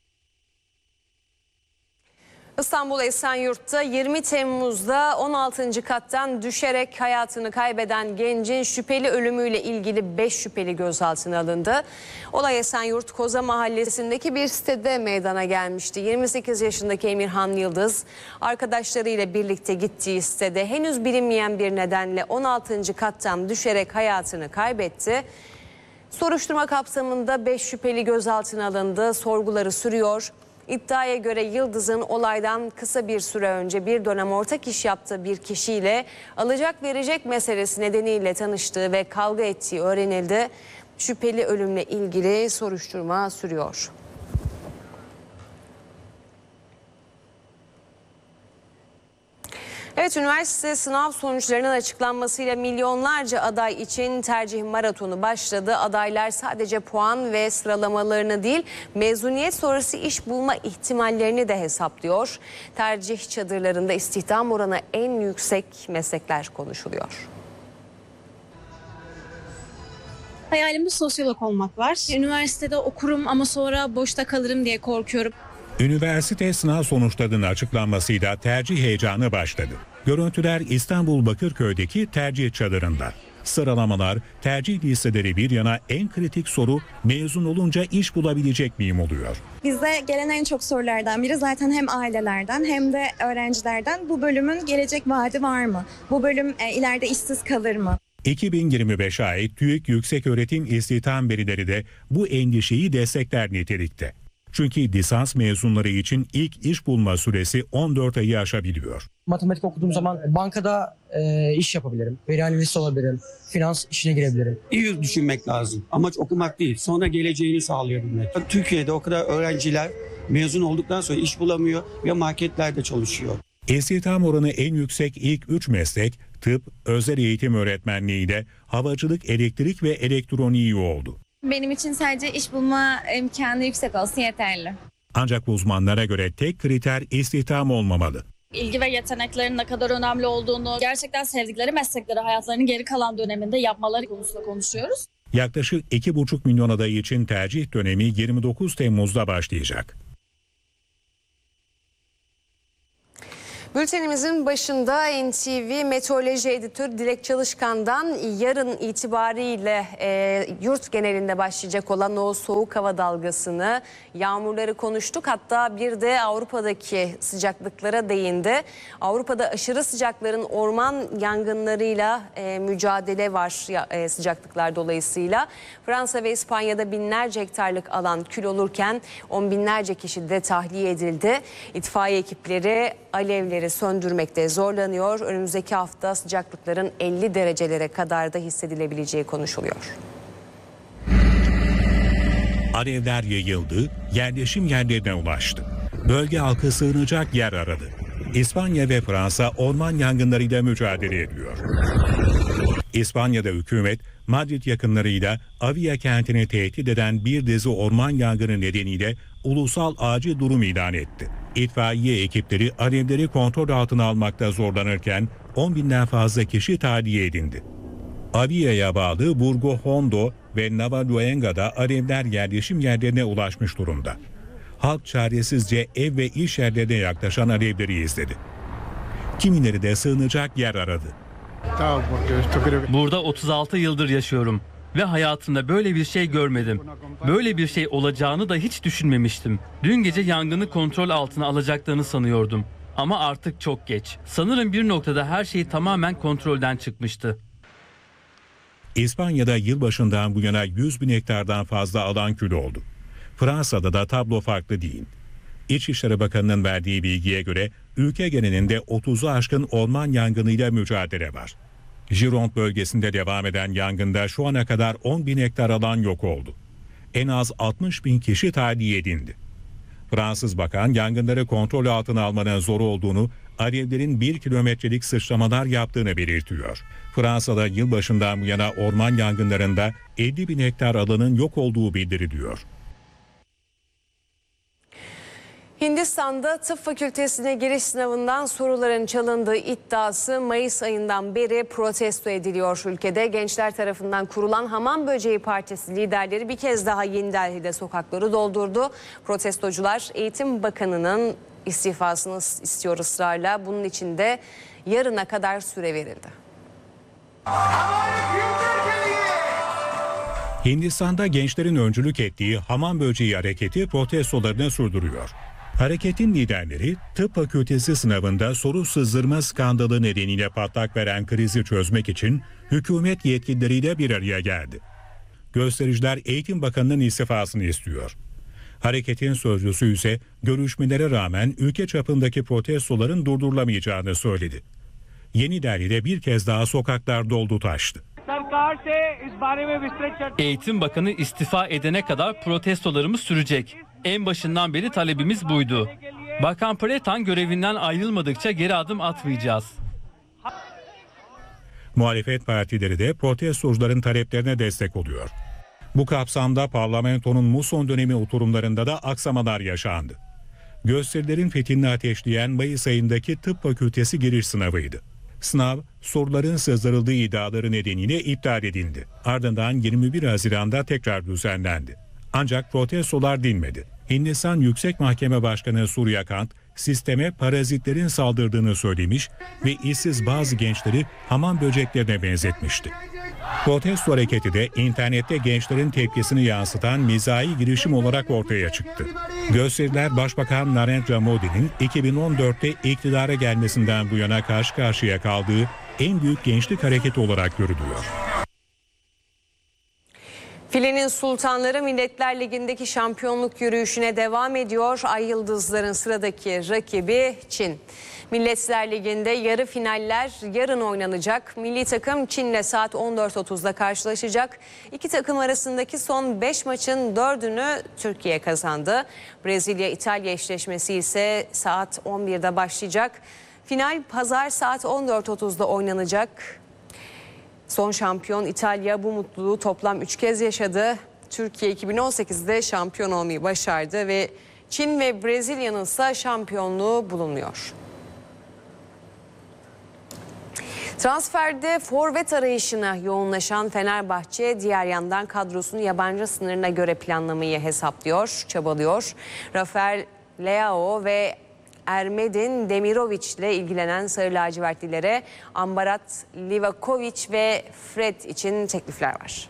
İstanbul Esenyurt'ta 20 Temmuz'da 16. kattan düşerek hayatını kaybeden gencin şüpheli ölümüyle ilgili 5 şüpheli gözaltına alındı. Olay Esenyurt Koza Mahallesi'ndeki bir sitede meydana gelmişti. 28 yaşındaki Emirhan Yıldız arkadaşlarıyla birlikte gittiği sitede henüz bilinmeyen bir nedenle 16. kattan düşerek hayatını kaybetti. Soruşturma kapsamında 5 şüpheli gözaltına alındı. Sorguları sürüyor. İddiaya göre Yıldız'ın olaydan kısa bir süre önce bir dönem ortak iş yaptığı bir kişiyle alacak verecek meselesi nedeniyle tanıştığı ve kavga ettiği öğrenildi. Şüpheli ölümle ilgili soruşturma sürüyor. Evet, üniversite sınav sonuçlarının açıklanmasıyla milyonlarca aday için tercih maratonu başladı. Adaylar sadece puan ve sıralamalarını değil, mezuniyet sonrası iş bulma ihtimallerini de hesaplıyor. Tercih çadırlarında istihdam oranı en yüksek meslekler konuşuluyor. Hayalimde sosyolog olmak var. Üniversitede okurum ama sonra boşta kalırım diye korkuyorum. Üniversite sınav sonuçlarının açıklanmasıyla tercih heyecanı başladı. Görüntüler İstanbul Bakırköy'deki tercih çadırında. Sıralamalar, tercih listeleri bir yana en kritik soru mezun olunca iş bulabilecek miyim oluyor. Bize gelen en çok sorulardan biri zaten hem ailelerden hem de öğrencilerden bu bölümün gelecek vaadi var mı? Bu bölüm ileride işsiz kalır mı? 2025'e ait TÜİK Yükseköğretim İstihdam verileri de bu endişeyi destekler nitelikte. Çünkü lisans mezunları için ilk iş bulma süresi 14 ayı aşabiliyor. Matematik okuduğum zaman bankada iş yapabilirim, veri analisti olabilirim, finans işine girebilirim. İyi düşünmek lazım. Amaç okumak değil, sonra geleceğini sağlayabilmek. Türkiye'de o kadar öğrenciler mezun olduktan sonra iş bulamıyor ve marketlerde çalışıyor. İstihdam oranı en yüksek ilk 3 meslek tıp, özel eğitim öğretmenliği de havacılık, elektrik ve elektroniği oldu. Benim için sadece iş bulma imkanı yüksek olsun yeterli. Ancak uzmanlara göre tek kriter istihdam olmamalı. İlgi ve yeteneklerin ne kadar önemli olduğunu, gerçekten sevdikleri meslekleri hayatlarının geri kalan döneminde yapmaları konusunda konuşuyoruz. Yaklaşık 2,5 milyon aday için tercih dönemi 29 Temmuz'da başlayacak. Bültenimizin başında NTV Meteoroloji Editörü Dilek Çalışkan'dan yarın itibariyle yurt genelinde başlayacak olan o soğuk hava dalgasını, yağmurları konuştuk. Hatta bir de Avrupa'daki sıcaklıklara değindi. Avrupa'da aşırı sıcakların orman yangınlarıyla mücadele var sıcaklıklar dolayısıyla. Fransa ve İspanya'da binlerce hektarlık alan kül olurken on binlerce kişi de tahliye edildi. İtfaiye ekipleri alevleri söndürmekte zorlanıyor. Önümüzdeki hafta sıcaklıkların 50 derecelere kadar da hissedilebileceği konuşuluyor. Alevler yayıldı, yerleşim yerlerine ulaştı. Bölge halkı sığınacak yer aradı. İspanya ve Fransa orman yangınlarıyla mücadele ediyor. İspanya'da hükümet Madrid yakınlarıyla Avia kentini tehdit eden bir dizi orman yangını nedeniyle ulusal acil durum ilan etti. İtfaiye ekipleri alevleri kontrol altına almakta zorlanırken 10 binden fazla kişi tahliye edildi. Avia'ya bağlı Burgo Hondo ve Navaluenga'da alevler yerleşim yerlerine ulaşmış durumda. Halk çaresizce ev ve iş yerlerine yaklaşan alevleri izledi. Kimileri de sığınacak yer aradı. Burada 36 yıldır yaşıyorum ve hayatımda böyle bir şey görmedim. Böyle bir şey olacağını da hiç düşünmemiştim. Dün gece yangını kontrol altına alacaklarını sanıyordum. Ama artık çok geç. Sanırım bir noktada her şey tamamen kontrolden çıkmıştı. İspanya'da yılbaşından bu yana 100 bin hektardan fazla alan kül oldu. Fransa'da da tablo farklı değil. İçişleri Bakanı'nın verdiği bilgiye göre ülke genelinde 30'u aşkın orman yangınıyla mücadele var. Gironde bölgesinde devam eden yangında şu ana kadar 10 bin hektar alan yok oldu. En az 60 bin kişi tahliye edildi. Fransız bakan yangınları kontrol altına almanın zor olduğunu, alevlerin 1 kilometrelik sıçramalar yaptığını belirtiyor. Fransa'da yılbaşından bu yana orman yangınlarında 50 bin hektar alanın yok olduğu bildiriliyor. Hindistan'da tıp fakültesine giriş sınavından soruların çalındığı iddiası Mayıs ayından beri protesto ediliyor ülkede. Gençler tarafından kurulan Hamam Böceği Partisi liderleri bir kez daha Yeni Delhi'de sokakları doldurdu. Protestocular Eğitim Bakanı'nın istifasını istiyor ısrarla. Bunun için de yarına kadar süre verildi. Hindistan'da gençlerin öncülük ettiği Hamam Böceği hareketi protestolarını sürdürüyor. Hareketin liderleri tıp fakültesi sınavında soru sızdırma skandalı nedeniyle patlak veren krizi çözmek için hükümet yetkilileriyle bir araya geldi. Göstericiler Eğitim Bakanı'nın istifasını istiyor. Hareketin sözcüsü ise görüşmelere rağmen ülke çapındaki protestoların durdurulamayacağını söyledi. Yeni Delhi'de bir kez daha sokaklar doldu taştı. Eğitim Bakanı istifa edene kadar protestolarımız sürecek. En başından beri talebimiz buydu. Bakan Pretan görevinden ayrılmadıkça geri adım atmayacağız. Muhalefet partileri de protestocuların taleplerine destek oluyor. Bu kapsamda parlamentonun muson dönemi oturumlarında da aksamalar yaşandı. Gösterilerin fethini ateşleyen Mayıs ayındaki tıp fakültesi giriş sınavıydı. Sınav, soruların sızdırıldığı iddiaları nedeniyle iptal edildi. Ardından 21 Haziran'da tekrar düzenlendi. Ancak protestolar dinmedi. Hindistan Yüksek Mahkeme Başkanı Surya Kant, sisteme parazitlerin saldırdığını söylemiş ve işsiz bazı gençleri hamam böceklerine benzetmişti. Protesto hareketi de internette gençlerin tepkisini yansıtan mizahi girişim olarak ortaya çıktı. Gösteriler Başbakan Narendra Modi'nin 2014'te iktidara gelmesinden bu yana karşı karşıya kaldığı en büyük gençlik hareketi olarak görülüyor. Filenin sultanları Milletler Ligi'ndeki şampiyonluk yürüyüşüne devam ediyor. Ay Yıldızların sıradaki rakibi Çin. Milletler Ligi'nde yarı finaller yarın oynanacak. Milli takım Çin'le saat 14.30'da karşılaşacak. İki takım arasındaki son 5 maçın 4'ünü Türkiye kazandı. Brezilya-İtalya eşleşmesi ise saat 11'de başlayacak. Final pazar saat 14.30'da oynanacak. Son şampiyon İtalya bu mutluluğu toplam 3 kez yaşadı. Türkiye 2018'de şampiyon olmayı başardı ve Çin ve Brezilya'nın ise şampiyonluğu bulunmuyor. Transferde forvet arayışına yoğunlaşan Fenerbahçe diğer yandan kadrosunu yabancı sınırına göre planlamayı hesaplıyor, çabalıyor. Rafael Leao ve Ermedin Demirovic ile ilgilenen Sarı Lacivertlilere Ambarat Livakovic ve Fred için teklifler var.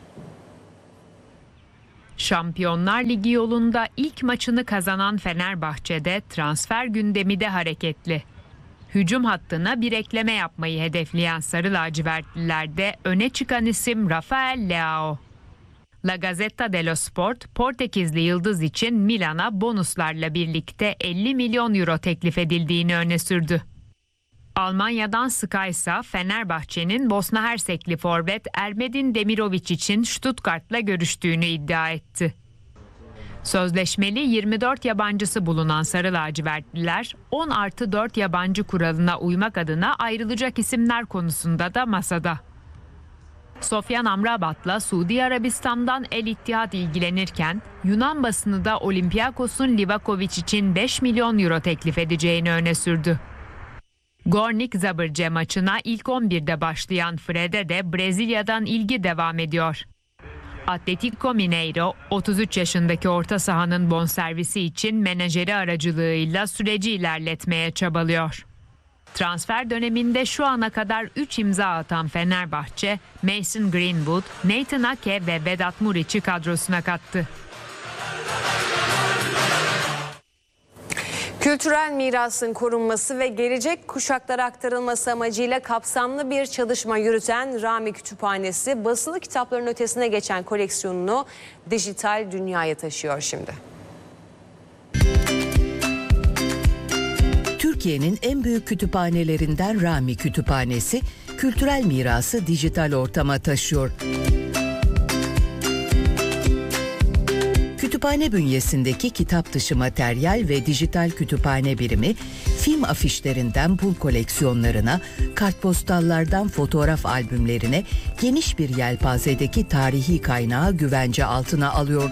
Şampiyonlar Ligi yolunda ilk maçını kazanan Fenerbahçe'de transfer gündemi de hareketli. Hücum hattına bir ekleme yapmayı hedefleyen Sarı Lacivertlilerde öne çıkan isim Rafael Leao. La Gazzetta dello Sport, Portekizli yıldız için Milan'a bonuslarla birlikte 50 milyon euro teklif edildiğini öne sürdü. Almanya'dan Sky ise Fenerbahçe'nin Bosna Hersekli forvet Ermedin Demirovic için Stuttgart'la görüştüğünü iddia etti. Sözleşmeli 24 yabancısı bulunan Sarı Lacivertliler 10+4 yabancı kuralına uymak adına ayrılacak isimler konusunda da masada. Sofyan Amrabat'la Suudi Arabistan'dan El Ittihad ilgilenirken Yunan basını da Olympiakos'un Livakovic için 5 milyon euro teklif edeceğini öne sürdü. Gornik Zabrze maçına ilk 11'de başlayan Fred'e de Brezilya'dan ilgi devam ediyor. Atletico Mineiro 33 yaşındaki orta sahanın bonservisi için menajeri aracılığıyla süreci ilerletmeye çabalıyor. Transfer döneminde şu ana kadar 3 imza atan Fenerbahçe, Mason Greenwood, Nathan Ake ve Vedat Muriç'i kadrosuna kattı. Kültürel mirasın korunması ve gelecek kuşaklara aktarılması amacıyla kapsamlı bir çalışma yürüten Rami Kütüphanesi, basılı kitapların ötesine geçen koleksiyonunu dijital dünyaya taşıyor şimdi. Türkiye'nin en büyük kütüphanelerinden Rami Kütüphanesi, kültürel mirası dijital ortama taşıyor. Kütüphane bünyesindeki kitap dışı materyal ve dijital kütüphane birimi, film afişlerinden pul koleksiyonlarına, kartpostallardan fotoğraf albümlerine geniş bir yelpazedeki tarihi kaynağı güvence altına alıyor.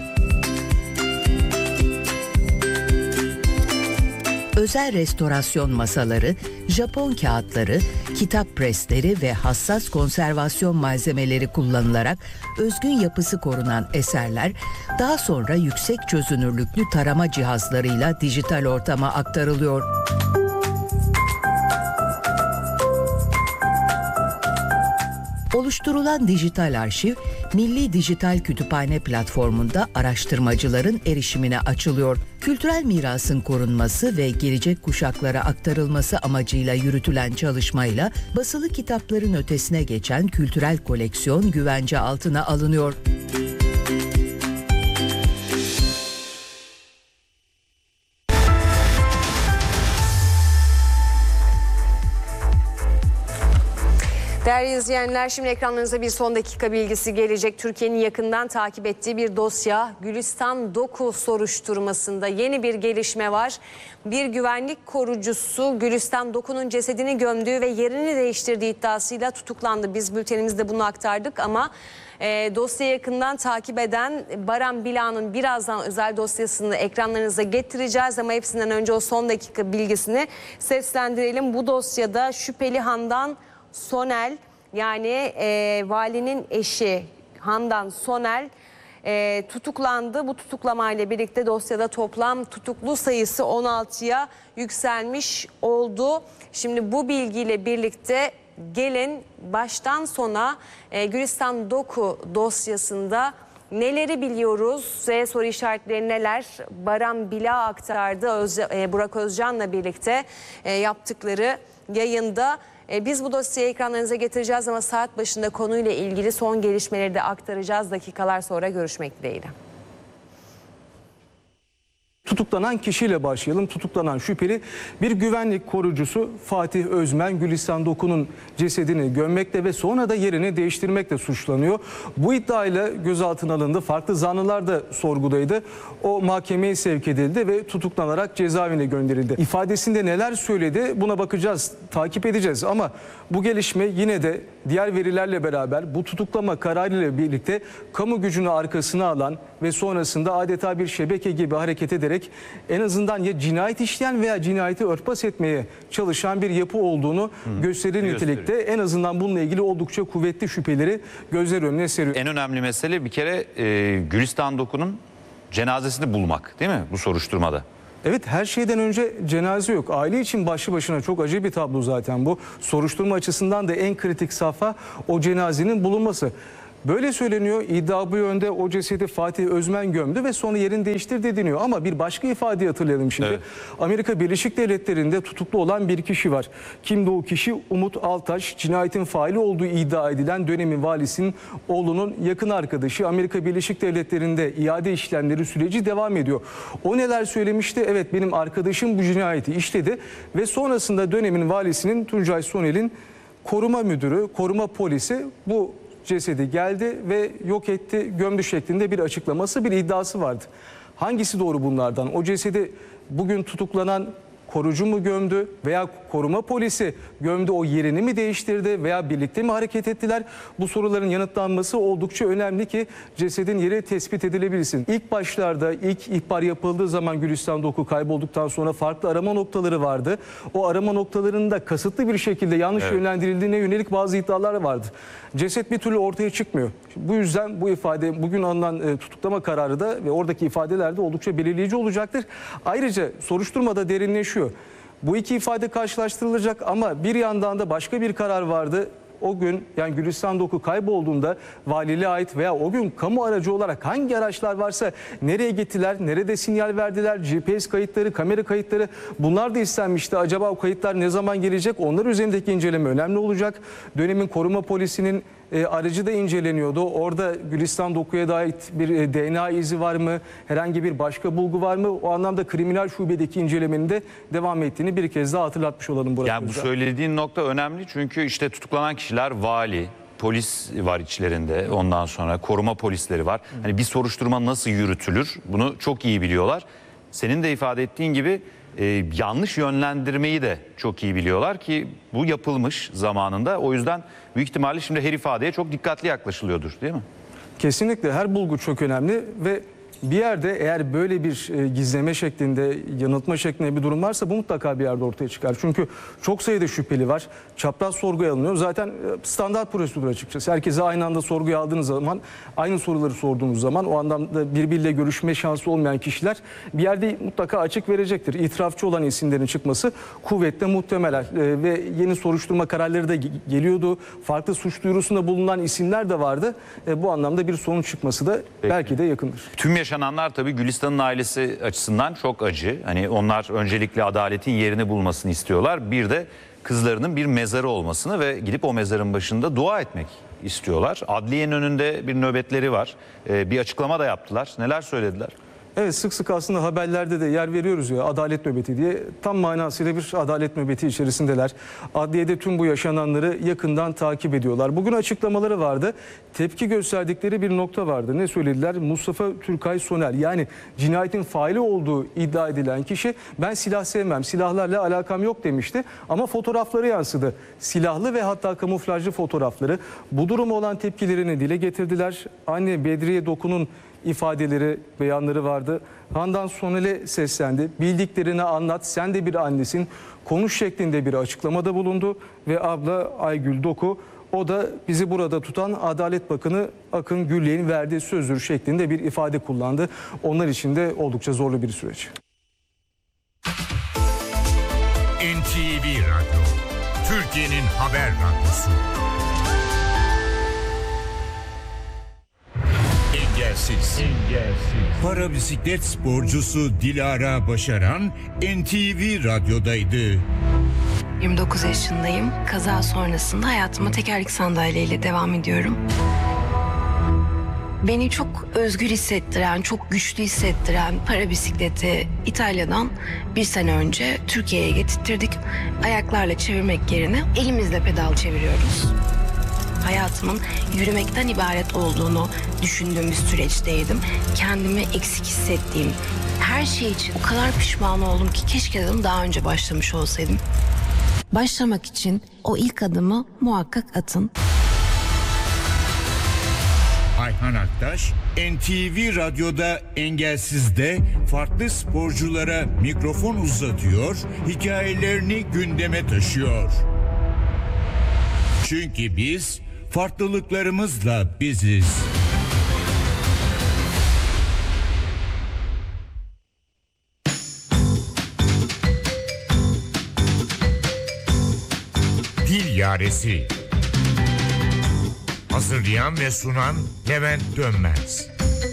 Özel restorasyon masaları, Japon kağıtları, kitap presleri ve hassas konservasyon malzemeleri kullanılarak özgün yapısı korunan eserler daha sonra yüksek çözünürlüklü tarama cihazlarıyla dijital ortama aktarılıyor. Oluşturulan dijital arşiv, Milli Dijital Kütüphane platformunda araştırmacıların erişimine açılıyor. Kültürel mirasın korunması ve gelecek kuşaklara aktarılması amacıyla yürütülen çalışmayla basılı kitapların ötesine geçen kültürel koleksiyon güvence altına alınıyor. Değerli izleyenler, şimdi ekranlarınıza bir son dakika bilgisi gelecek. Türkiye'nin yakından takip ettiği bir dosya, Gülistan Doku soruşturmasında yeni bir gelişme var. Bir güvenlik korucusu Gülistan Doku'nun cesedini gömdüğü ve yerini değiştirdiği iddiasıyla tutuklandı. Biz bültenimizde bunu aktardık ama dosyayı yakından takip eden Baran Bila'nın birazdan özel dosyasını ekranlarınıza getireceğiz. Ama hepsinden önce o son dakika bilgisini seslendirelim. Bu dosyada şüpheli Handan Sonel, yani valinin eşi Handan Sonel tutuklandı. Bu tutuklamayla birlikte dosyada toplam tutuklu sayısı 16'ya yükselmiş oldu. Şimdi bu bilgiyle birlikte gelin baştan sona Gülistan Doku dosyasında neleri biliyoruz? Soru işaretleri neler? Baran Bila aktardı Burak Özcan'la birlikte yaptıkları yayında. Biz bu dosyayı ekranlarınıza getireceğiz ama saat başında konuyla ilgili son gelişmeleri de aktaracağız. Dakikalar sonra görüşmek dileğiyle. Tutuklanan kişiyle başlayalım. Tutuklanan şüpheli bir güvenlik korucusu Fatih Özmen, Gülistan Doku'nun cesedini gömmekle ve sonra da yerini değiştirmekle suçlanıyor. Bu iddiayla gözaltına alındı. Farklı zanlılar da sorgudaydı. O mahkemeye sevk edildi ve tutuklanarak cezaevine gönderildi. İfadesinde neler söyledi buna bakacağız, takip edeceğiz ama bu gelişme yine de diğer verilerle beraber bu tutuklama kararıyla birlikte kamu gücünü arkasına alan ve sonrasında adeta bir şebeke gibi hareket ederek en azından ya cinayet işleyen veya cinayeti örtbas etmeye çalışan bir yapı olduğunu gösterir nitelikte. En azından bununla ilgili oldukça kuvvetli şüpheleri gözler önüne seriyor. En önemli mesele bir kere Gülistan Doku'nun cenazesini bulmak, değil mi bu soruşturmada? Evet, her şeyden önce cenaze yok. Aile için başlı başına çok acı bir tablo zaten bu. Soruşturma açısından da en kritik safha o cenazenin bulunması. Böyle söyleniyor, iddia bu yönde. O cesedi Fatih Özmen gömdü ve sonra yerini değiştirdi deniyor. Ama bir başka ifadeyi hatırlayalım şimdi. Evet. Amerika Birleşik Devletleri'nde tutuklu olan bir kişi var. Kimdi o kişi? Umut Altaş, cinayetin faili olduğu iddia edilen dönemin valisinin oğlunun yakın arkadaşı. Amerika Birleşik Devletleri'nde iade işlemleri süreci devam ediyor. O neler söylemişti? Evet, benim arkadaşım bu cinayeti işledi ve sonrasında dönemin valisinin Tuncay Sonel'in koruma müdürü, koruma polisi bu cesedi geldi ve yok etti, gömdü şeklinde bir açıklaması, bir iddiası vardı. Hangisi doğru bunlardan? O cesedi bugün tutuklanan korucu mu gömdü veya koruma polisi gömdü, o yerini mi değiştirdi veya birlikte mi hareket ettiler? Bu soruların yanıtlanması oldukça önemli ki cesedin yeri tespit edilebilsin. İlk başlarda, ilk ihbar yapıldığı zaman Gülistan Doku kaybolduktan sonra farklı arama noktaları vardı. O arama noktalarında kasıtlı bir şekilde yanlış yönlendirildiğine yönelik bazı iddialar vardı. Ceset bir türlü ortaya çıkmıyor. Bu yüzden bu ifade, bugün alınan tutuklama kararı da ve oradaki ifadeler de oldukça belirleyici olacaktır. Ayrıca soruşturmada derinleşiyor. Bu iki ifade karşılaştırılacak ama bir yandan da başka bir karar vardı. O gün, yani Gülistan Doku kaybolduğunda valiliğe ait veya o gün kamu aracı olarak hangi araçlar varsa nereye gittiler, nerede sinyal verdiler, GPS kayıtları, kamera kayıtları, bunlar da istenmişti. Acaba o kayıtlar ne zaman gelecek? Onlar üzerindeki inceleme önemli olacak. Dönemin koruma polisinin aracı da inceleniyordu. Orada Gülistan Doku'ya dair bir DNA izi var mı? Herhangi bir başka bulgu var mı? O anlamda kriminal şubedeki incelemenin de devam ettiğini bir kez daha hatırlatmış olalım burada. Yani bu söylediğin nokta önemli çünkü işte tutuklanan kişiler vali, polis var içlerinde, ondan sonra koruma polisleri var. Hani bir soruşturma nasıl yürütülür bunu çok iyi biliyorlar. Senin de ifade ettiğin gibi yanlış yönlendirmeyi de çok iyi biliyorlar ki bu yapılmış zamanında. O yüzden büyük ihtimalle şimdi her ifadeye çok dikkatli yaklaşılıyordur, değil mi? Kesinlikle her bulgu çok önemli ve bir yerde eğer böyle bir gizleme şeklinde, yanıltma şeklinde bir durum varsa bu mutlaka bir yerde ortaya çıkar. Çünkü çok sayıda şüpheli var. Çapraz sorguya alınıyor. Zaten standart prosedür açıkçası. Herkese aynı anda sorguya aldığınız zaman, aynı soruları sorduğunuz zaman o anlamda birbiriyle görüşme şansı olmayan kişiler bir yerde mutlaka açık verecektir. İtirafçı olan isimlerin çıkması kuvvetle muhtemel ve yeni soruşturma kararları da geliyordu. Farklı suç duyurusunda bulunan isimler de vardı. Bu anlamda bir sonuç çıkması da belki de yakındır. Tüm yaşananlar tabii Gülistan'ın ailesi açısından çok acı. Hani onlar öncelikle adaletin yerini bulmasını istiyorlar. Bir de kızlarının bir mezarı olmasını ve gidip o mezarın başında dua etmek istiyorlar. Adliyenin önünde bir nöbetleri var. Bir açıklama da yaptılar. Neler söylediler? Evet, sık sık aslında haberlerde de yer veriyoruz ya, adalet nöbeti diye. Tam manasıyla bir adalet nöbeti içerisindeler. Adliyede tüm bu yaşananları yakından takip ediyorlar. Bugün açıklamaları vardı. Tepki gösterdikleri bir nokta vardı. Ne söylediler? Mustafa Türkay Soner, yani cinayetin faili olduğu iddia edilen kişi, ben silah sevmem, silahlarla alakam yok demişti. Ama fotoğrafları yansıdı. Silahlı ve hatta kamuflajlı fotoğrafları. Bu duruma olan tepkilerini dile getirdiler. Anne Bedriye Doku'nun ifadeleri, beyanları vardı. Handan Sonel'e seslendi. Bildiklerini anlat, sen de bir annesin. Konuş şeklinde bir açıklamada bulundu. Ve abla Aygül Doku, o da bizi burada tutan Adalet Bakanı Akın Gül'ün verdiği sözdür şeklinde bir ifade kullandı. Onlar için de oldukça zorlu bir süreç. NTV Radyo, Türkiye'nin haber radyosu. Engelsiz. Para bisiklet sporcusu Dilara Başaran NTV Radyo'daydı. 29 yaşındayım. Kaza sonrasında hayatıma tekerlekli sandalyeyle devam ediyorum. Beni çok özgür hissettiren, çok güçlü hissettiren para bisikleti İtalya'dan bir sene önce Türkiye'ye getirttirdik. Ayaklarla çevirmek yerine elimizle pedal çeviriyoruz. Hayatımın yürümekten ibaret olduğunu düşündüğüm bir süreçteydim. Kendimi eksik hissettiğim her şey için o kadar pişman oldum ki keşke dedim daha önce başlamış olsaydım. Başlamak için o ilk adımı muhakkak atın. Ayhan Aktaş, NTV Radyo'da Engelsiz'de farklı sporculara mikrofon uzatıyor, hikayelerini gündeme taşıyor. Çünkü biz farklılıklarımızla biziz. Dil Yaresi. Hazırlayan ve sunan Levent Dönmez.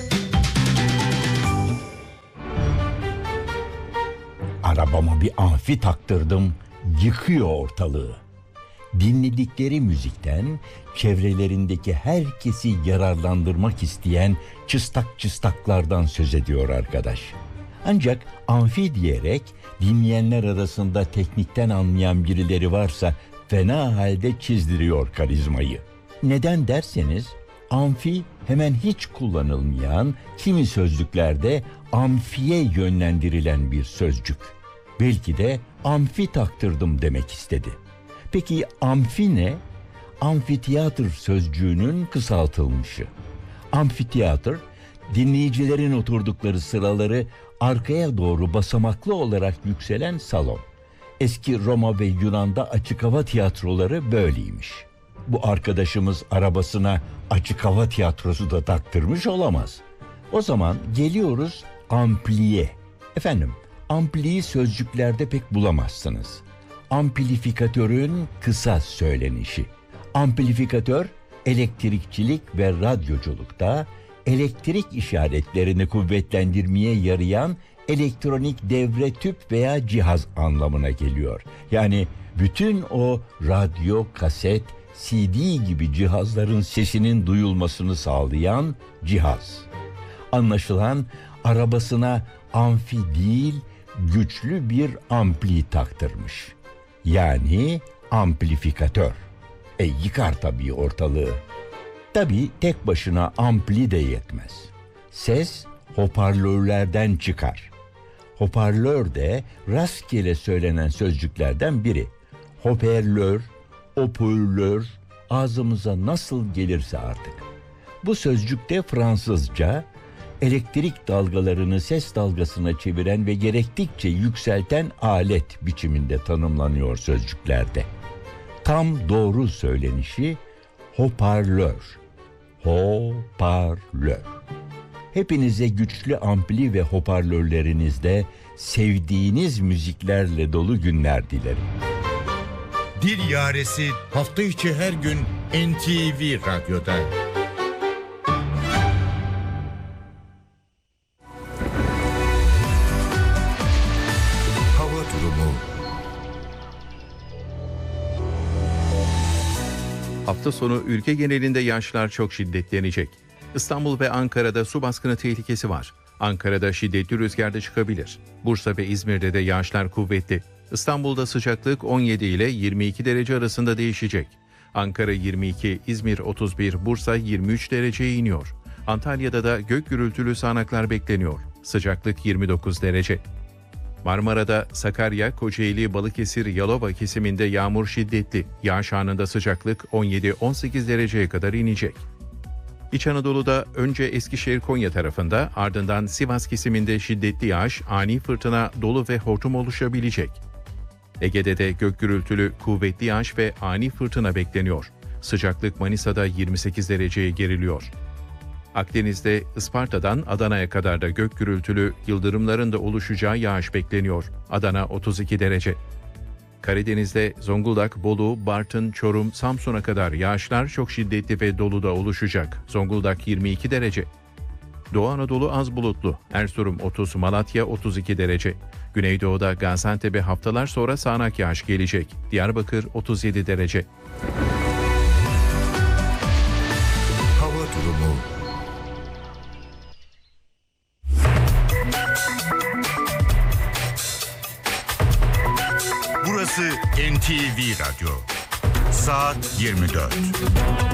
Arabama bir amfi taktırdım, yıkıyor ortalığı. Dinledikleri müzikten çevrelerindeki herkesi yararlandırmak isteyen çıstak çıstaklardan söz ediyor arkadaş. Ancak amfi diyerek dinleyenler arasında teknikten anlayan birileri varsa fena halde çizdiriyor karizmayı. Neden derseniz amfi hemen hiç kullanılmayan, kimi sözlüklerde amfiye yönlendirilen bir sözcük. Belki de amfi taktırdım demek istedi. Peki amfi ne? Amfiteyatr sözcüğünün kısaltılmışı. Amfiteyatr, dinleyicilerin oturdukları sıraları arkaya doğru basamaklı olarak yükselen salon. Eski Roma ve Yunan'da açık hava tiyatroları böyleymiş. Bu arkadaşımız arabasına açık hava tiyatrosu da taktırmış olamaz. O zaman geliyoruz ampliye. Efendim, ampliyi sözcüklerde pek bulamazsınız. Amplifikatörün kısa söylenişi. Amplifikatör, elektrikçilik ve radyoculukta elektrik işaretlerini kuvvetlendirmeye yarayan elektronik devre tüp veya cihaz anlamına geliyor. Yani bütün o radyo, kaset, CD gibi cihazların sesinin duyulmasını sağlayan cihaz. Anlaşılan arabasına amfi değil, güçlü bir ampli taktırmış. Yani amplifikatör. Yıkar tabii ortalığı. Tabii tek başına ampli de yetmez. Ses hoparlörlerden çıkar. Hoparlör de rastgele söylenen sözcüklerden biri. Hoparlör, opörlör, ağzımıza nasıl gelirse artık. Bu sözcük de Fransızca, elektrik dalgalarını ses dalgasına çeviren ve gerektikçe yükselten alet biçiminde tanımlanıyor sözcüklerde. Tam doğru söylenişi hoparlör. Hoparlör. Hepinize güçlü ampli ve hoparlörlerinizde sevdiğiniz müziklerle dolu günler dilerim. Dil Yaresi hafta içi her gün NTV Radyo'da. Hava durumu. Hafta sonu ülke genelinde yağışlar çok şiddetlenecek. İstanbul ve Ankara'da su baskını tehlikesi var. Ankara'da şiddetli rüzgar da çıkabilir. Bursa ve İzmir'de de yağışlar kuvvetli. İstanbul'da sıcaklık 17 ile 22 derece arasında değişecek. Ankara 22, İzmir 31, Bursa 23 dereceye iniyor. Antalya'da da gök gürültülü sağanaklar bekleniyor. Sıcaklık 29 derece. Marmara'da Sakarya, Kocaeli, Balıkesir, Yalova kesiminde yağmur şiddetli. Yağış anında sıcaklık 17-18 dereceye kadar inecek. İç Anadolu'da önce Eskişehir, Konya tarafında, ardından Sivas kesiminde şiddetli yağış, ani fırtına, dolu ve hortum oluşabilecek. Ege'de de gök gürültülü, kuvvetli yağış ve ani fırtına bekleniyor. Sıcaklık Manisa'da 28 dereceye geriliyor. Akdeniz'de Isparta'dan Adana'ya kadar da gök gürültülü, yıldırımların da oluşacağı yağış bekleniyor. Adana 32 derece. Karadeniz'de Zonguldak, Bolu, Bartın, Çorum, Samsun'a kadar yağışlar çok şiddetli ve dolu da oluşacak. Zonguldak 22 derece. Doğu Anadolu az bulutlu. Erzurum 30, Malatya 32 derece. Güneydoğu'da Gaziantep'e haftalar sonra sağanak yağış gelecek. Diyarbakır 37 derece. Hava durumu. Burası NTV Radyo. Saat 24.